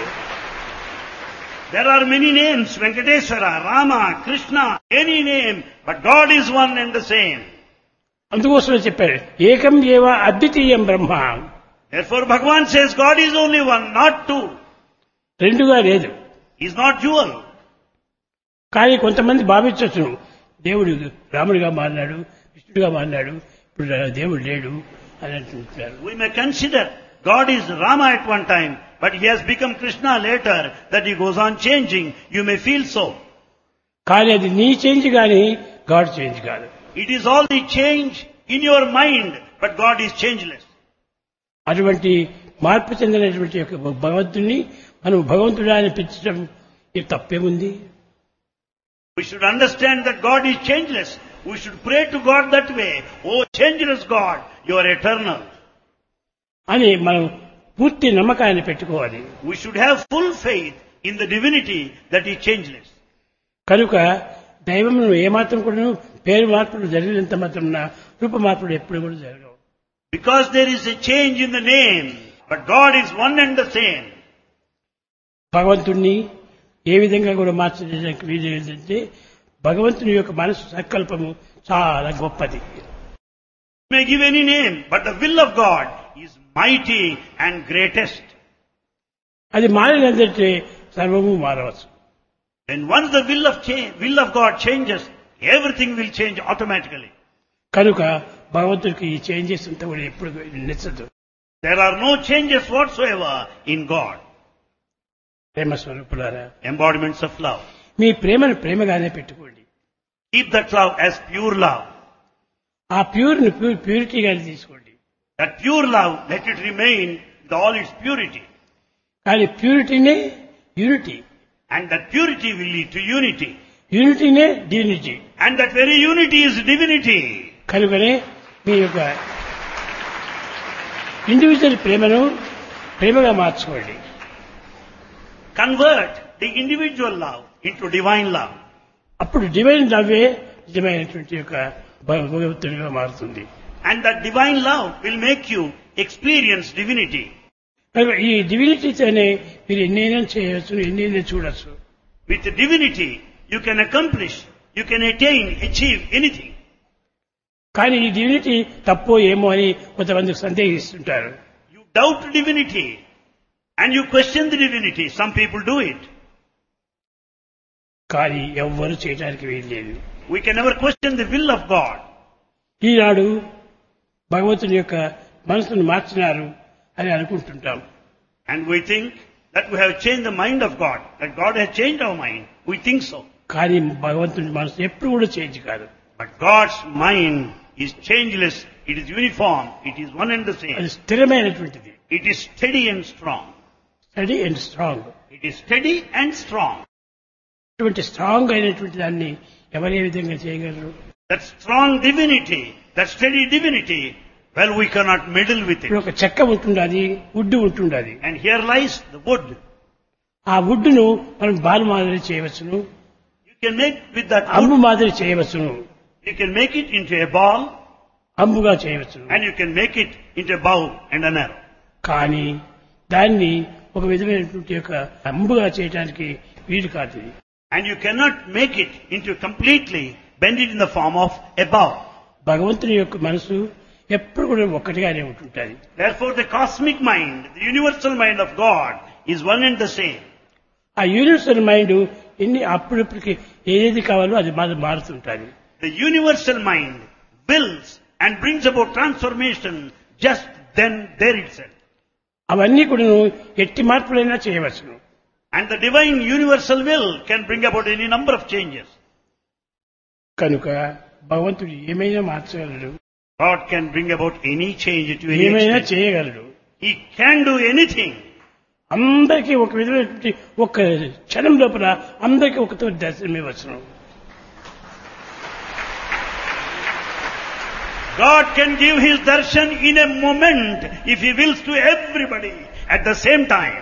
There are many names, Venkateswara, Rama, Krishna, any name, but God is one and the same. అందుకోసమే చెప్పారు ఏకం ఏవ అద్వితీయం బ్రహ్మ. Therefore Bhagavan says God is only one, not two. రెండుగా లేదు. He is not dual. కానీ కొంతమంది భావించవచ్చు దేవుడు రాముడిగా మారినాడు, కృష్ణుడిగా మారినాడు, ఇప్పుడు దేవుడు లేడు అని అంటుంటారు. We may consider God is Rama at one time, but he has become Krishna later, that he goes on changing. You may feel so. కానీ అది నీ చేంజ్ కానీ గాడ్ చేంజ్ కాదు. It is all the change in your mind, but God is changeless. అటువంటి మార్పు చెందినటువంటి యొక్క భగవంతుణ్ణి మనం భగవంతుడా అని పిలిచడం ఇది తప్పేముంది? We should understand that God is changeless. We should pray to God that way. Oh, changeless God, you are eternal. అని మనం పూర్తి నమ్మకాన్ని పెట్టుకోవాలి. We should have full faith in the divinity that is changeless. కనుక దైవమును ఏమాత్రం కూడా పేరు మార్పులు జరిగినంత మాత్రం రూప మార్పులు ఎప్పుడు కూడా జరగవు. Because there is a change in the name, but God is one and the same. భగవంతుణ్ణి ఏ విధంగా కూడా మార్చడానికి వీలు ఏంటంటే భగవంతుని యొక్క మనసు సంకల్పము చాలా గొప్పది. You may give any name, but the will of God is mighty and greatest. అది మారినందంటే సర్వము మారవచ్చు. When once the will of God changes, everything will change automatically. కనుక భగవంతుడికి ఈ చేంజెస్ అంతా కూడా ఎప్పుడు నచ్చదు. There are no changes whatsoever in God. ప్రేమ స్వరూపులారా, Embodiments of love. మీ ప్రేమను ప్రేమగానే పెట్టుకోండి. Keep that love as pure love. ఆ ప్యూరిటీగానే తీసుకోండి. That pure love, let it remain with all its purity. కానీ ప్యూరిటీనే unity, And that purity will lead to unity. యూనిటీనే divinity. And that very unity is divinity. కనుకనే మీ యొక్క ఇండివిజువల్ ప్రేమను ప్రేమగా మార్చుకోండి. Convert the individual love into divine love. అప్పుడు డివైన్ లవ్వే నిజమైనటువంటి యొక్క భగవంతుడిగా మారుతుంది. And that divine love will make you experience divinity. కనుక ఈ డివినిటీతోనే మీరు ఎన్నైనా చేయవచ్చు, ఎన్నైనా చూడొచ్చు. With divinity, you can accomplish, you can attain, achieve anything. కానీ ఈ డివినిటీ తప్పో ఏమో అని కొంతమందికి సందేహిస్తుంటారు. You doubt divinity and you question the divinity. Some people do it. కానీ ఎవ్వరూ చేయడానికి వీల్లేదు. We can never question the will of God. ఈనాడు భగవంతుని యొక్క మనసును మార్చినారు అని అనుకుంటుంటాం. And we think that we have changed the mind of God, that God has changed our mind. We think so. కానీ భగవంతుని మనసు ఎప్పుడు కూడా చేంజ్ కాదు. But God's mind is changeless. It is uniform. It is one and the అది same. స్థిరమైనటువంటిది. It is steady and strong. Study and strong. It is steady and strong. అటువంటి స్ట్రాంగ్ అయినటువంటి దాన్ని ఎవరు ఏ విధంగా చేయగలరు? That strong divinity, that steady divinity, well, we cannot meddle with ఇప్పుడు it. ఒక చెక్క ఉంటుండది, would ఉంటుండది. And here lies the wood. ఆ వుడ్ను మనం బాల్ మాదిరి చేయవచ్చును, You can make with that Ambu wood, మాదిరి చేయవచ్చును, you can make it into a ball, అంబుగా చేయవచ్చును. and you can make it into a bow and an arrow. కానీ దాన్ని ఒక విధమైనటువంటి యొక్క అంబుగా చేయడానికి వీలు కాదు. And you cannot make it into completely, bend it in the form of a bow. భగవంతుని యొక్క మనసు ఎప్పుడు కూడా ఒక్కటిగానే ఉంటుంటుంది. Therefore the cosmic mind, the universal mind of God is one and the same. ఆ యూనివర్సల్ మైండ్ అప్పుడప్పటికి ఏది కావాలో అది మారుతుంటుంది. The universal mind wills and brings about transformation just then there itself. అవన్నీ కూడా ఎట్టి మార్పులైనా చేయవచ్చును. And the divine universal will can bring about any number of changes. కనుక భగవంతుడు ఏమైనా మార్చగలడు, God can bring about any change to any ఏమైనా extent. చేయగలడు. He can do anything. అందరికీ ఒక విధమైనటువంటి ఒక క్షణం లోపల అందరికీ ఒకతో దర్శనమే వచ్చును. God can give His darshan in a moment if He wills to everybody at the same time.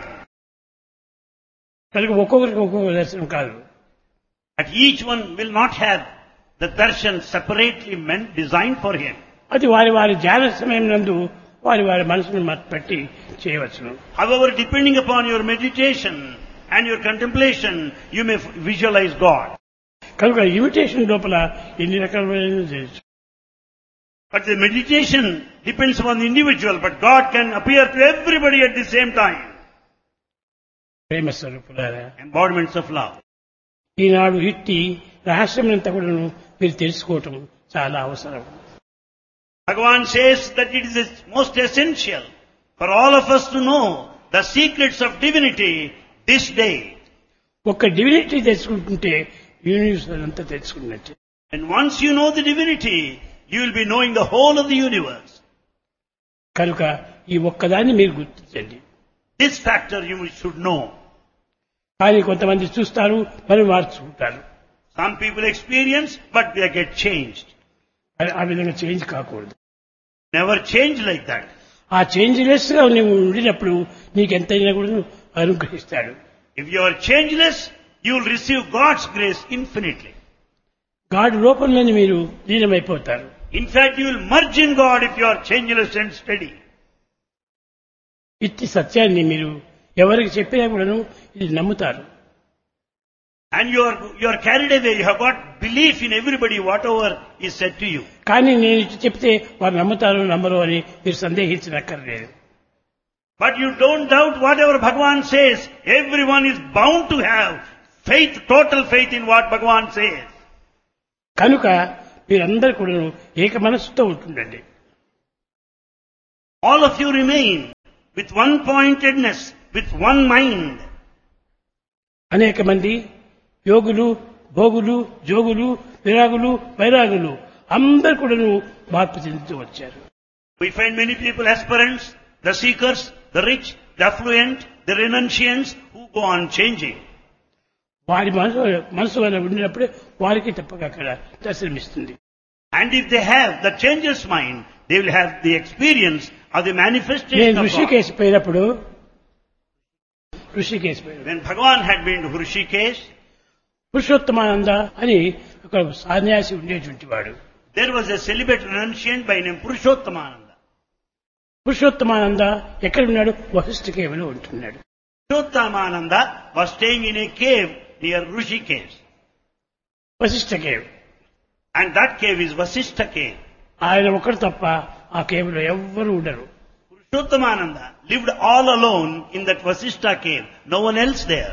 కనుక ఒక్కొక్కరికి ఒక్కొక్క దర్శనం కాదు. But each one will not have the darshan separately meant, designed for him. అది వారి వారి ధ్యాన సమయం నందు వారి వారి మనసును పెట్టి చేయవచ్చును. However, depending upon your meditation and your contemplation, you may visualize God. కనుక ఇమిటేషన్ లోపల ఎన్ని రకాలైన చేయొచ్చు. But the meditation depends upon the individual, but God can appear to everybody at the same time. ప్రేమ స్వరూపులారా, Embodiments of love. ఈనాడు ఇట్టి రహస్యమంతా కూడా మీరు తెలుసుకోవటం చాలా అవసరం. Bhagavan says that it is most essential for all of us to know the secrets of divinity this day. ఒక్క డివినిటీ తెలుసుకుంటుంటే యూనివర్స్ అంతా తెలుసుకున్నట్టే. And once you know the divinity, you will be knowing the whole of the universe. కనుక ఈ ఒక్కదాన్ని మీరు గుర్తించండి. This factor you should know. కానీ కొంతమంది చూస్తారు, మరి మార్చుకుంటారు. Some people experience, but they get changed. ఆ విధంగా చేంజ్ కాకూడదు. Never change like that. ఆ చేంజ్లెస్ గా నువ్వు ఉండినప్పుడు నీకెంతైనా కూడా అనుగ్రహిస్తాడు. If you are changeless, you will receive God's grace infinitely. God రూపంలోని మీరు లీనమైపోతారు. In fact, you will merge in God if you are changeless and steady. ఇట్టి సత్యాన్ని మీరు ఎవరికి చెప్పినా కూడాను ఇది నమ్ముతారు. And you are carried away. You have got belief in everybody, whatever is said to you. కానీ నేను ఇటు చెప్తే వారు నమ్ముతారు నమ్మరు అని మీరు సందేహించనక్కర్లేదు. But you don't doubt whatever Bhagavan says. Everyone is bound to have faith, total faith in what Bhagavan says. కనుక మీరందరూ కూడా ఏక మనస్సుతో ఉంటుండండి. All of you remain with one pointedness, with one mind. అనేక మంది యోగులు, భోగులు, జోగులు, విరాగులు, వైరాగులు అందరూ కూడా మార్పు చెందుతూ వచ్చారు. We find many people, aspirants, the seekers, the rich, the affluent, the renunciants, who go on changing. వారి మనసు వల్ల ఉండినప్పుడే వారికి తప్పక అక్కడ దర్శనమిస్తుంది. And if they have the changeless mind, they will have the experience of the manifestation నేను of God. ఋషికేశ్ పోయినప్పుడు When Bhagavan had been to Hrishikesh, Purushottamananda అని ఒక సన్యాసి ఉండేటువంటి వాడు. there was a celibate renunciant by name Purushottamananda. Purushottamananda ఎక్కడ ఉన్నాడు? వశిష్ఠ కేవలో ఉంటున్నాడు. Purushottamananda was staying in a cave near Hrishikesh. Vashishtha cave. And that cave is Vasishtha cave. ఆయన ఒకరు తప్ప ఆ కేవ్లో ఎవ్వరూ ఉండరు. Purushottamananda lived all alone in that Vasishtha cave. No one else there.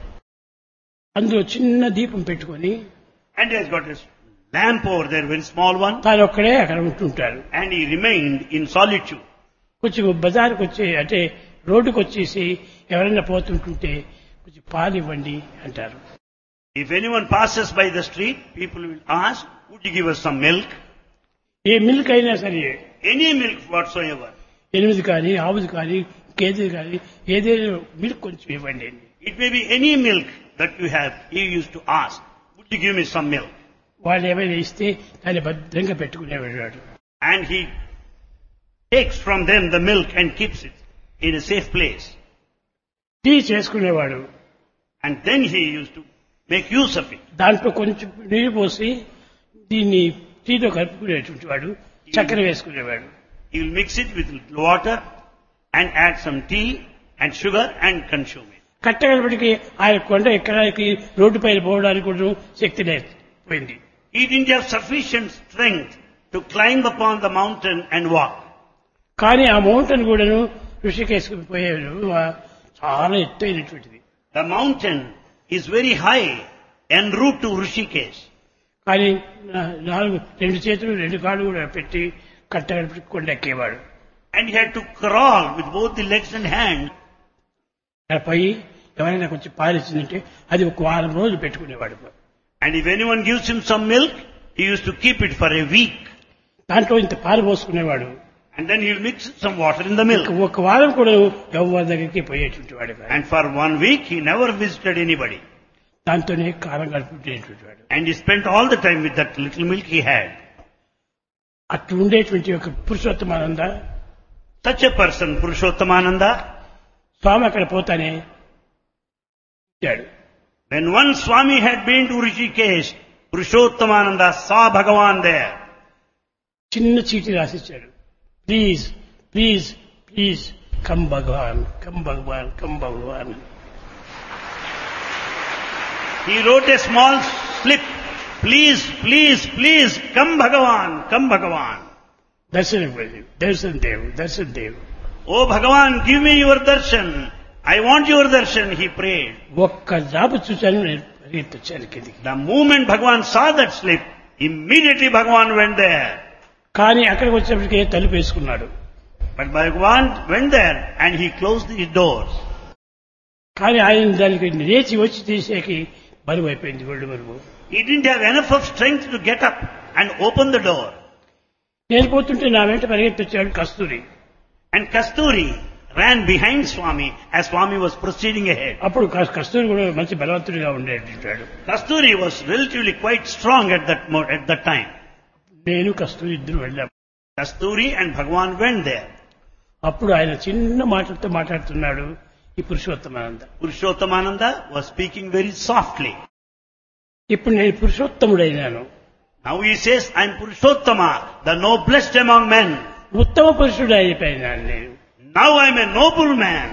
అందులో చిన్న దీపం పెట్టుకొని And he has got a lamp over there, very small one. తాను ఒక్కడే అక్కడ ఉంటుంటాడు. And he remained in solitude. కొంచెం బజార్కి వచ్చి అంటే రోడ్డుకు వచ్చేసి ఎవరైనా పోతుంటుంటే కొంచెం పాలు ఇవ్వండి అంటారు. If anyone passes by the street, people will ask, would you give us some milk? A milk అయినా సరే, Any milk whatsoever. ఎనిమిది కానీ ఆవుది కానీ గేదెది కానీ ఏదైనా మిల్క్ కొంచెం ఇవ్వండి. It may be any milk that you have. He used to ask, would you give me some milk? వాళ్ళు ఏమైనా ఇస్తే దాన్ని భద్రంగా పెట్టుకునేవాడు. And he takes from them the milk and keeps it in a safe place. Tea చేసుకునేవాడు. And then he used to make use of it. దాంట్లో కొంచెం నీరు పోసి దీన్ని టీలో కలుపుకునేటువంటి వాడు, చక్కెర వేసుకునేవాడు. He will mix it with water and add some tea and sugar and consume it. కట్టగలపటికి ఆయన కొండ ఎక్కడానికి రోడ్డు పైన పోవడానికి కూడా శక్తి లేకపోయింది. He didn't have sufficient strength to climb upon the mountain and walk. కానీ ఆ మౌంటైన్ కూడాను ఋషికేశ్కి పోయేది చాలా ఎత్తైనటువంటిది. The mountain is very high en route to Hrishikesh. కానీ రెండు చేతులు రెండు కాళ్ళు కూడా పెట్టి కట్టగలపటి కొండ ఎక్కేవాడు. And he had to crawl with both the legs and hands. పోయి ఎవరైనా కొంచెం పాలు ఇచ్చిందంటే అది ఒక వారం రోజులు పెట్టుకునేవాడు. And if anyone gives him some milk, he used to keep it for a week. దాంట్లో ఇంత పాలు పోసుకునేవాడు. And then he'll mix some water in the milk. ఒక వారం కూడా ఎవరి దగ్గరికి పోయేటువంటి వాడు. And for 1 week, he never visited anybody. దాంతోనే కాలం గడుపుకునేటువంటి వాడు. And he spent all the time with that little milk he had. అట్లు ఉండేటువంటి ఒక Purushottamananda Such a person, Purushottamananda, స్వామి అక్కడ పోతానే వచ్చాడు. when one Swami had been to Rishikesh, Purushottamananda saw Bhagavan there. చిన్న చీటి రాసిచ్చాడు. Please please please come Bhagavan come Bhagavan come Bhagavan. He wrote a small slip. Please, please, please, come Bhagavan, come Bhagavan. దర్శనం Darshan Dev Darshan Dev. Oh Bhagavan, give me your darshan. I want your darshan, he prayed. ఒక్క జాబు చూశాను నేను పరిగెత్తొచ్చాను కిందికి. The moment Bhagavan saw that slip, immediately Bhagavan went there. కానీ అక్కడికి వచ్చేప్పటికే తలుపు వేసుకున్నాడు. But Bhagavan went there and he closed his doors. కానీ ఆయన దానికి లేచి వచ్చి తీసేకి బరువు అయిపోయింది ఒళ్ళు బరువు. He didn't have enough of strength to get up and open the door. నేను పోతుంటే నా వెంట పరిగెత్తొచ్చాడు కస్తూరి. And Kasturi ran behind Swami as Swami was proceeding ahead. అప్పుడు కస్తూరి కూడా మంచి బలవంతుడిగా ఉండేటాడు. Kasturi was relatively quite strong at that time. నేను కస్తూరి ఇద్దరు వెళ్ళాం. Kasturi and Bhagavan went there. అప్పుడు ఆయన చిన్న మాటలతో మాట్లాడుతున్నాడు ఈ Purushottamananda. Purushottamananda was speaking very softly. ఇప్పుడు నేను పురుషోత్తముడైనాను. Now he says, I am Purushottama, the noblest among men. ఉత్తమ పురుషుడు అయిపోయినాను నేను Now I am a noble man.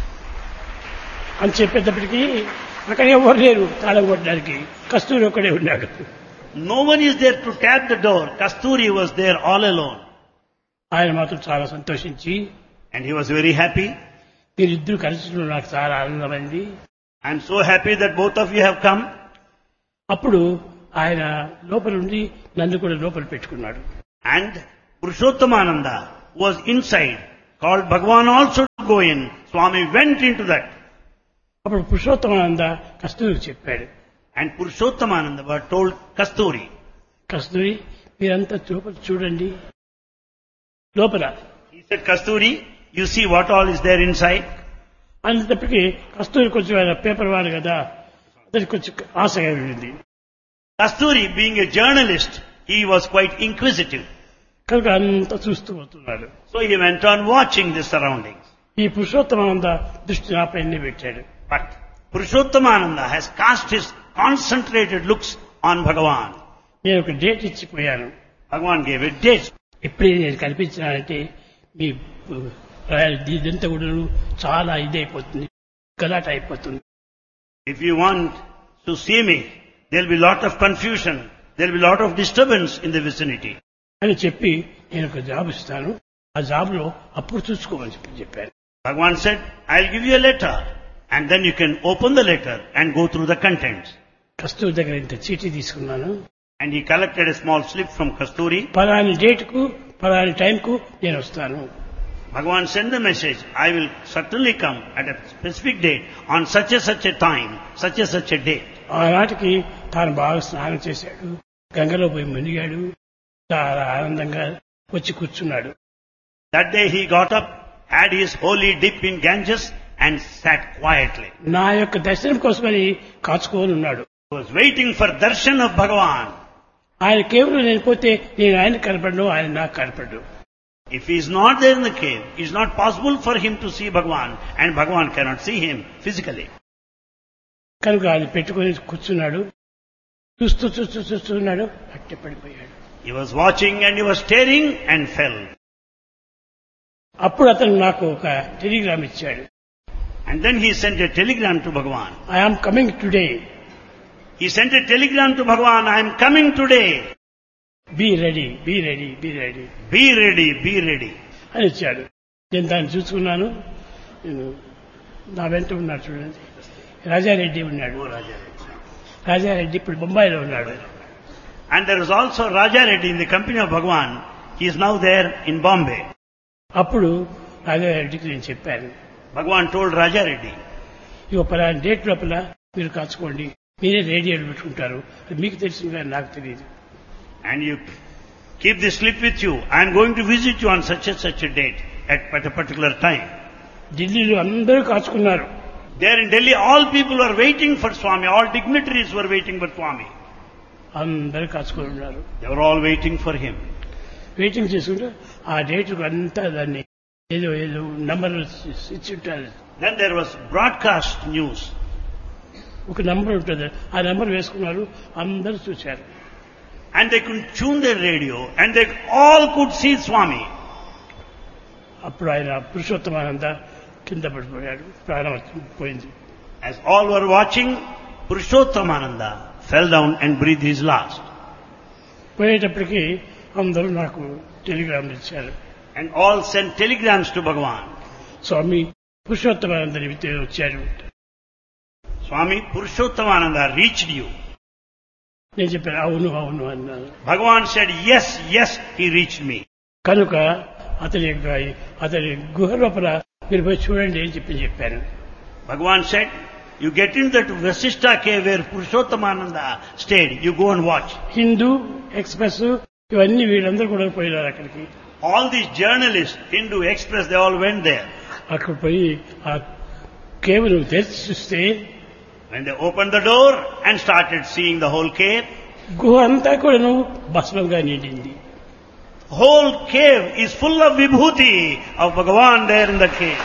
అని చెప్పేటప్పటికీ అక్కడ ఎవరు లేరు తాళం కొట్టడానికి. కస్తూరి ఒక్కడే ఉన్నాడు. No one is there to tap the door. Kasturi was there all alone. ఆయన మాత్రం చాలా సంతోషించి, And he was very happy. మీరిద్దరు కలిసి నాకు చాలా ఆనందమైంది. I am so happy that both of you have come. అప్పుడు ఆయన లోపల ఉండి నన్ను కూడా లోపల పెట్టుకున్నాడు. And Purushottamananda was inside, called Bhagavan also to go in. Swami went into that. అప్పుడు పురుషోత్తమానంద కస్తూరికి చెప్పాడు. And Purushottamananda was told Kasturi. కస్తూరి మీరంతా లోపల చూడండి. లోపల He said, Kasturi, you see what all is there inside? అనేటప్పటికీ కస్తూరి కొంచెం ఆయన పేపర్ వాడు కదా, అతనికి కొంచెం ఆశగా ఉండింది. Kasturi, being a journalist, he was quite inquisitive. కనుక అంతా చూస్తూ పోతున్నాడు. So he went on watching the surroundings. ఈ పురుషోత్తమానంద దృష్టి నాపైనే పెట్టాడు. But Purushottamananda has cast his concentrated looks on Bhagavan. నేను ఒక date ఇచ్చిపోయాను. Bhagavan gave a date. ఎప్పుడే నేను కల్పించినానంటే మీ ఇదంతా కూడా చాలా ఇదైపోతుంది, గలాట అయిపోతుంది. If you want to see me, there will be lot of confusion. There will be lot of disturbance in the vicinity. అని చెప్పి నేను ఒక జాబ్ ఇస్తాను, ఆ జాబ్ లో అప్పుడు చూసుకోమని చెప్పాను. Bhagavan said, I'll give you a letter and then you can open the letter and go through the contents. కస్తూరి దగ్గర ఇంత చీటీ తీసుకున్నాను. And he collected a small slip from Kasturi. Palani date కు పలాని టైం కు నేను వస్తాను. Bhagavan sent the message, I will certainly come at a specific date on such a time, such a date. ఆనాటికి తాను బాగా స్నానం చేశాడు, గంగలో పోయి మునిగాడు, చాలా ఆనందంగా వచ్చి కూర్చున్నాడు. That day he got up, had his holy dip in Ganges and sat quietly. నా యొక్క దర్శనం కోసమని కాచుకొని ఉన్నాడు. He was waiting for darshan of Bhagavan. ఆయన కేవలం నేను పోతే నేను ఆయన కనపడను, ఆయన నాకు కనపడను. If he is not there in the cave, it is not possible for him to see Bhagavan and Bhagavan cannot see him physically. కనుక ఆయన పెట్టుకొని కూర్చున్నాడు, చూస్తున్నాడు, అట్టే పడిపోయాడు. He was watching and he was staring and fell. అప్పుడు అతను నాకు ఒక టెలిగ్రామ్ ఇచ్చాడు. And then he sent a telegram to Bhagavan. I am coming today. He sent a telegram to Bhagavan, I am coming today. Be ready, be ready, be ready. Be ready, be ready. అని ఇచ్చాడు. నేను దాన్ని చూసుకున్నాను. నా వెంట ఉన్నాడు చూడండి, రాజారెడ్డి ఉన్నాడు. రాజారెడ్డి ఇప్పుడు బొంబాయిలో ఉన్నాడు. And there was also Raja Reddy in the company of Bhagavan. He is now there in Bombay. అప్పుడు రాజారెడ్డికి నేను చెప్పాను. Bhagavan told Raja Reddy, ఇక పలానా డేట్ లోపల మీరు కాచుకోండి, మీరే రేడియోలు పెట్టుకుంటారు, అది మీకు తెలిసింది కానీ నాకు తెలియదు. and you keep this slip with you. I am going to visit you on such a date at a particular time. ఢిల్లీలో అందరూ కాచుకున్నారు. There in Delhi, all people were waiting for Swami. All dignitaries were waiting for Swami. అందరూ కాచుకొని ఉన్నారు. They were all waiting for him. Waiting చేసుకుంటూ ఆ డేట్కు అంతా దాన్ని ఏదో ఏదో నంబర్ ఇచ్చి ఉంటారు. Then there was broadcast news. ఒక నంబర్ ఉంటుంది, ఆ నంబర్ వేసుకున్నారు, అందరూ చూశారు. And they could tune their radio and they all could see Swami. అప్పుడు ఆయన పురుషోత్తమానంద కింద పడిపోయాడు, ప్రాణం పోయింది. As all were watching, Purushottamananda fell down and breathed his last. పోయేటప్పటికి అందరూ నాకు టెలిగ్రామ్ ఇచ్చారు. And all sent telegrams to Bhagavan. స్వామి పురుషోత్తమానందని వచ్చారు. Swami Purushottamananda reached you. నేను చెప్పాను అవును అవును అన్నాను. Bhagavan said, yes, yes, he reached me. కనుక అతని గుహ లోపల మీరు పోయి చూడండి అని చెప్పాను. Bhagavan said, you get into that Vasishtha cave where Purushottamananda stayed. You go and watch. Hindu express ఇవన్నీ వీళ్ళందరూ కూడా పోయినారు అక్కడికి. All these journalists, Hindu Express, they all went there. అక్కడ పోయి ఆ కేవలం తెరిచి చూస్తే When they opened the door and started seeing the whole cave, గుహ అంతా కూడా భస్మంగా నిండింది. whole cave is full of vibhuti of Bhagavan there in the cave.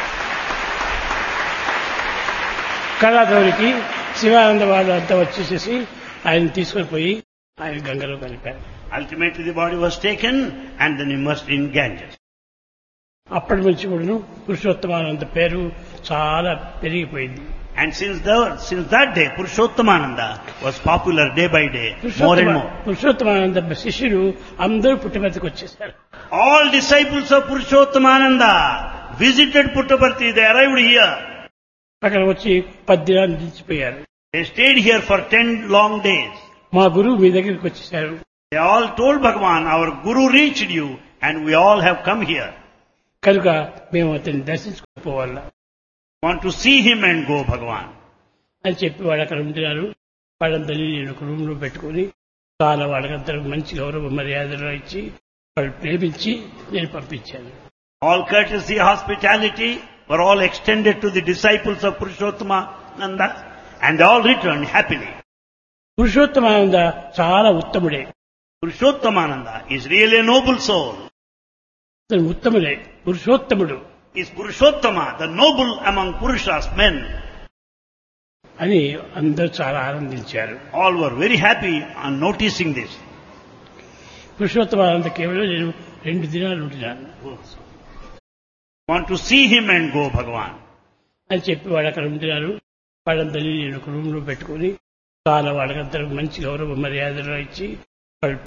కళాధౌరికి Sivananda వాళ్ళు అంతా వచ్చేసేసి ఆయన తీసుకొని పోయి ఆయన గంగలో కలిపారు. Ultimately the body was taken and then immersed in Ganges. అప్పటి నుంచి కూడా పురుషోత్తమానంద పేరు చాలా పెరిగిపోయింది. And since that day, Purushottamananda was popular day by day, more and more. Purushottamananda శిష్యులు అందరూ పుట్టపర్తికి వచ్చేసారు. All disciples of Purushottamananda visited Puttaparthi. They arrived here. అక్కడ వచ్చి 10 దినాలు నిలిచిపోయారు. They stayed here for 10 long days. మా గురువు మీ దగ్గరికి వచ్చేసారు. They all told Bhagavan, our Guru reached you and we all have come here. కనుక మేము అతన్ని దర్శించుకోవాలా, Want to see him and go, Bhagavan. అని చెప్పి వాళ్ళు అక్కడ ఉంటున్నారు. వాళ్ళందరినీ నేను ఒక రూమ్ లో పెట్టుకుని చాలా వాళ్ళకందరూ మంచి గౌరవ మర్యాదలు ఇచ్చి వాళ్ళు ప్రేమించి నేను పంపించాను. All courtesy, hospitality were all extended to the disciples of Purushottamananda and they all returned happily. Purushottamananda చాలా ఉత్తముడే. Purushottamananda is really a noble soul. అతను ఉత్తముడే, పురుషోత్తముడు Is Purushottama, the noble among Purushas, men. అని అందరూ చాలా ఆనందించారు. All were very happy on noticing this. Purushottamananda కేవలం నేను 2 దినాలు ఉంటున్నాను. Want to see him and go, Bhagavan. అని చెప్పి వాళ్ళు అక్కడ ఉంటున్నారు. వాళ్ళందరినీ నేను ఒక రూమ్ లో పెట్టుకుని చాలా వాళ్ళకందరూ మంచి గౌరవ మర్యాదలు ఇచ్చి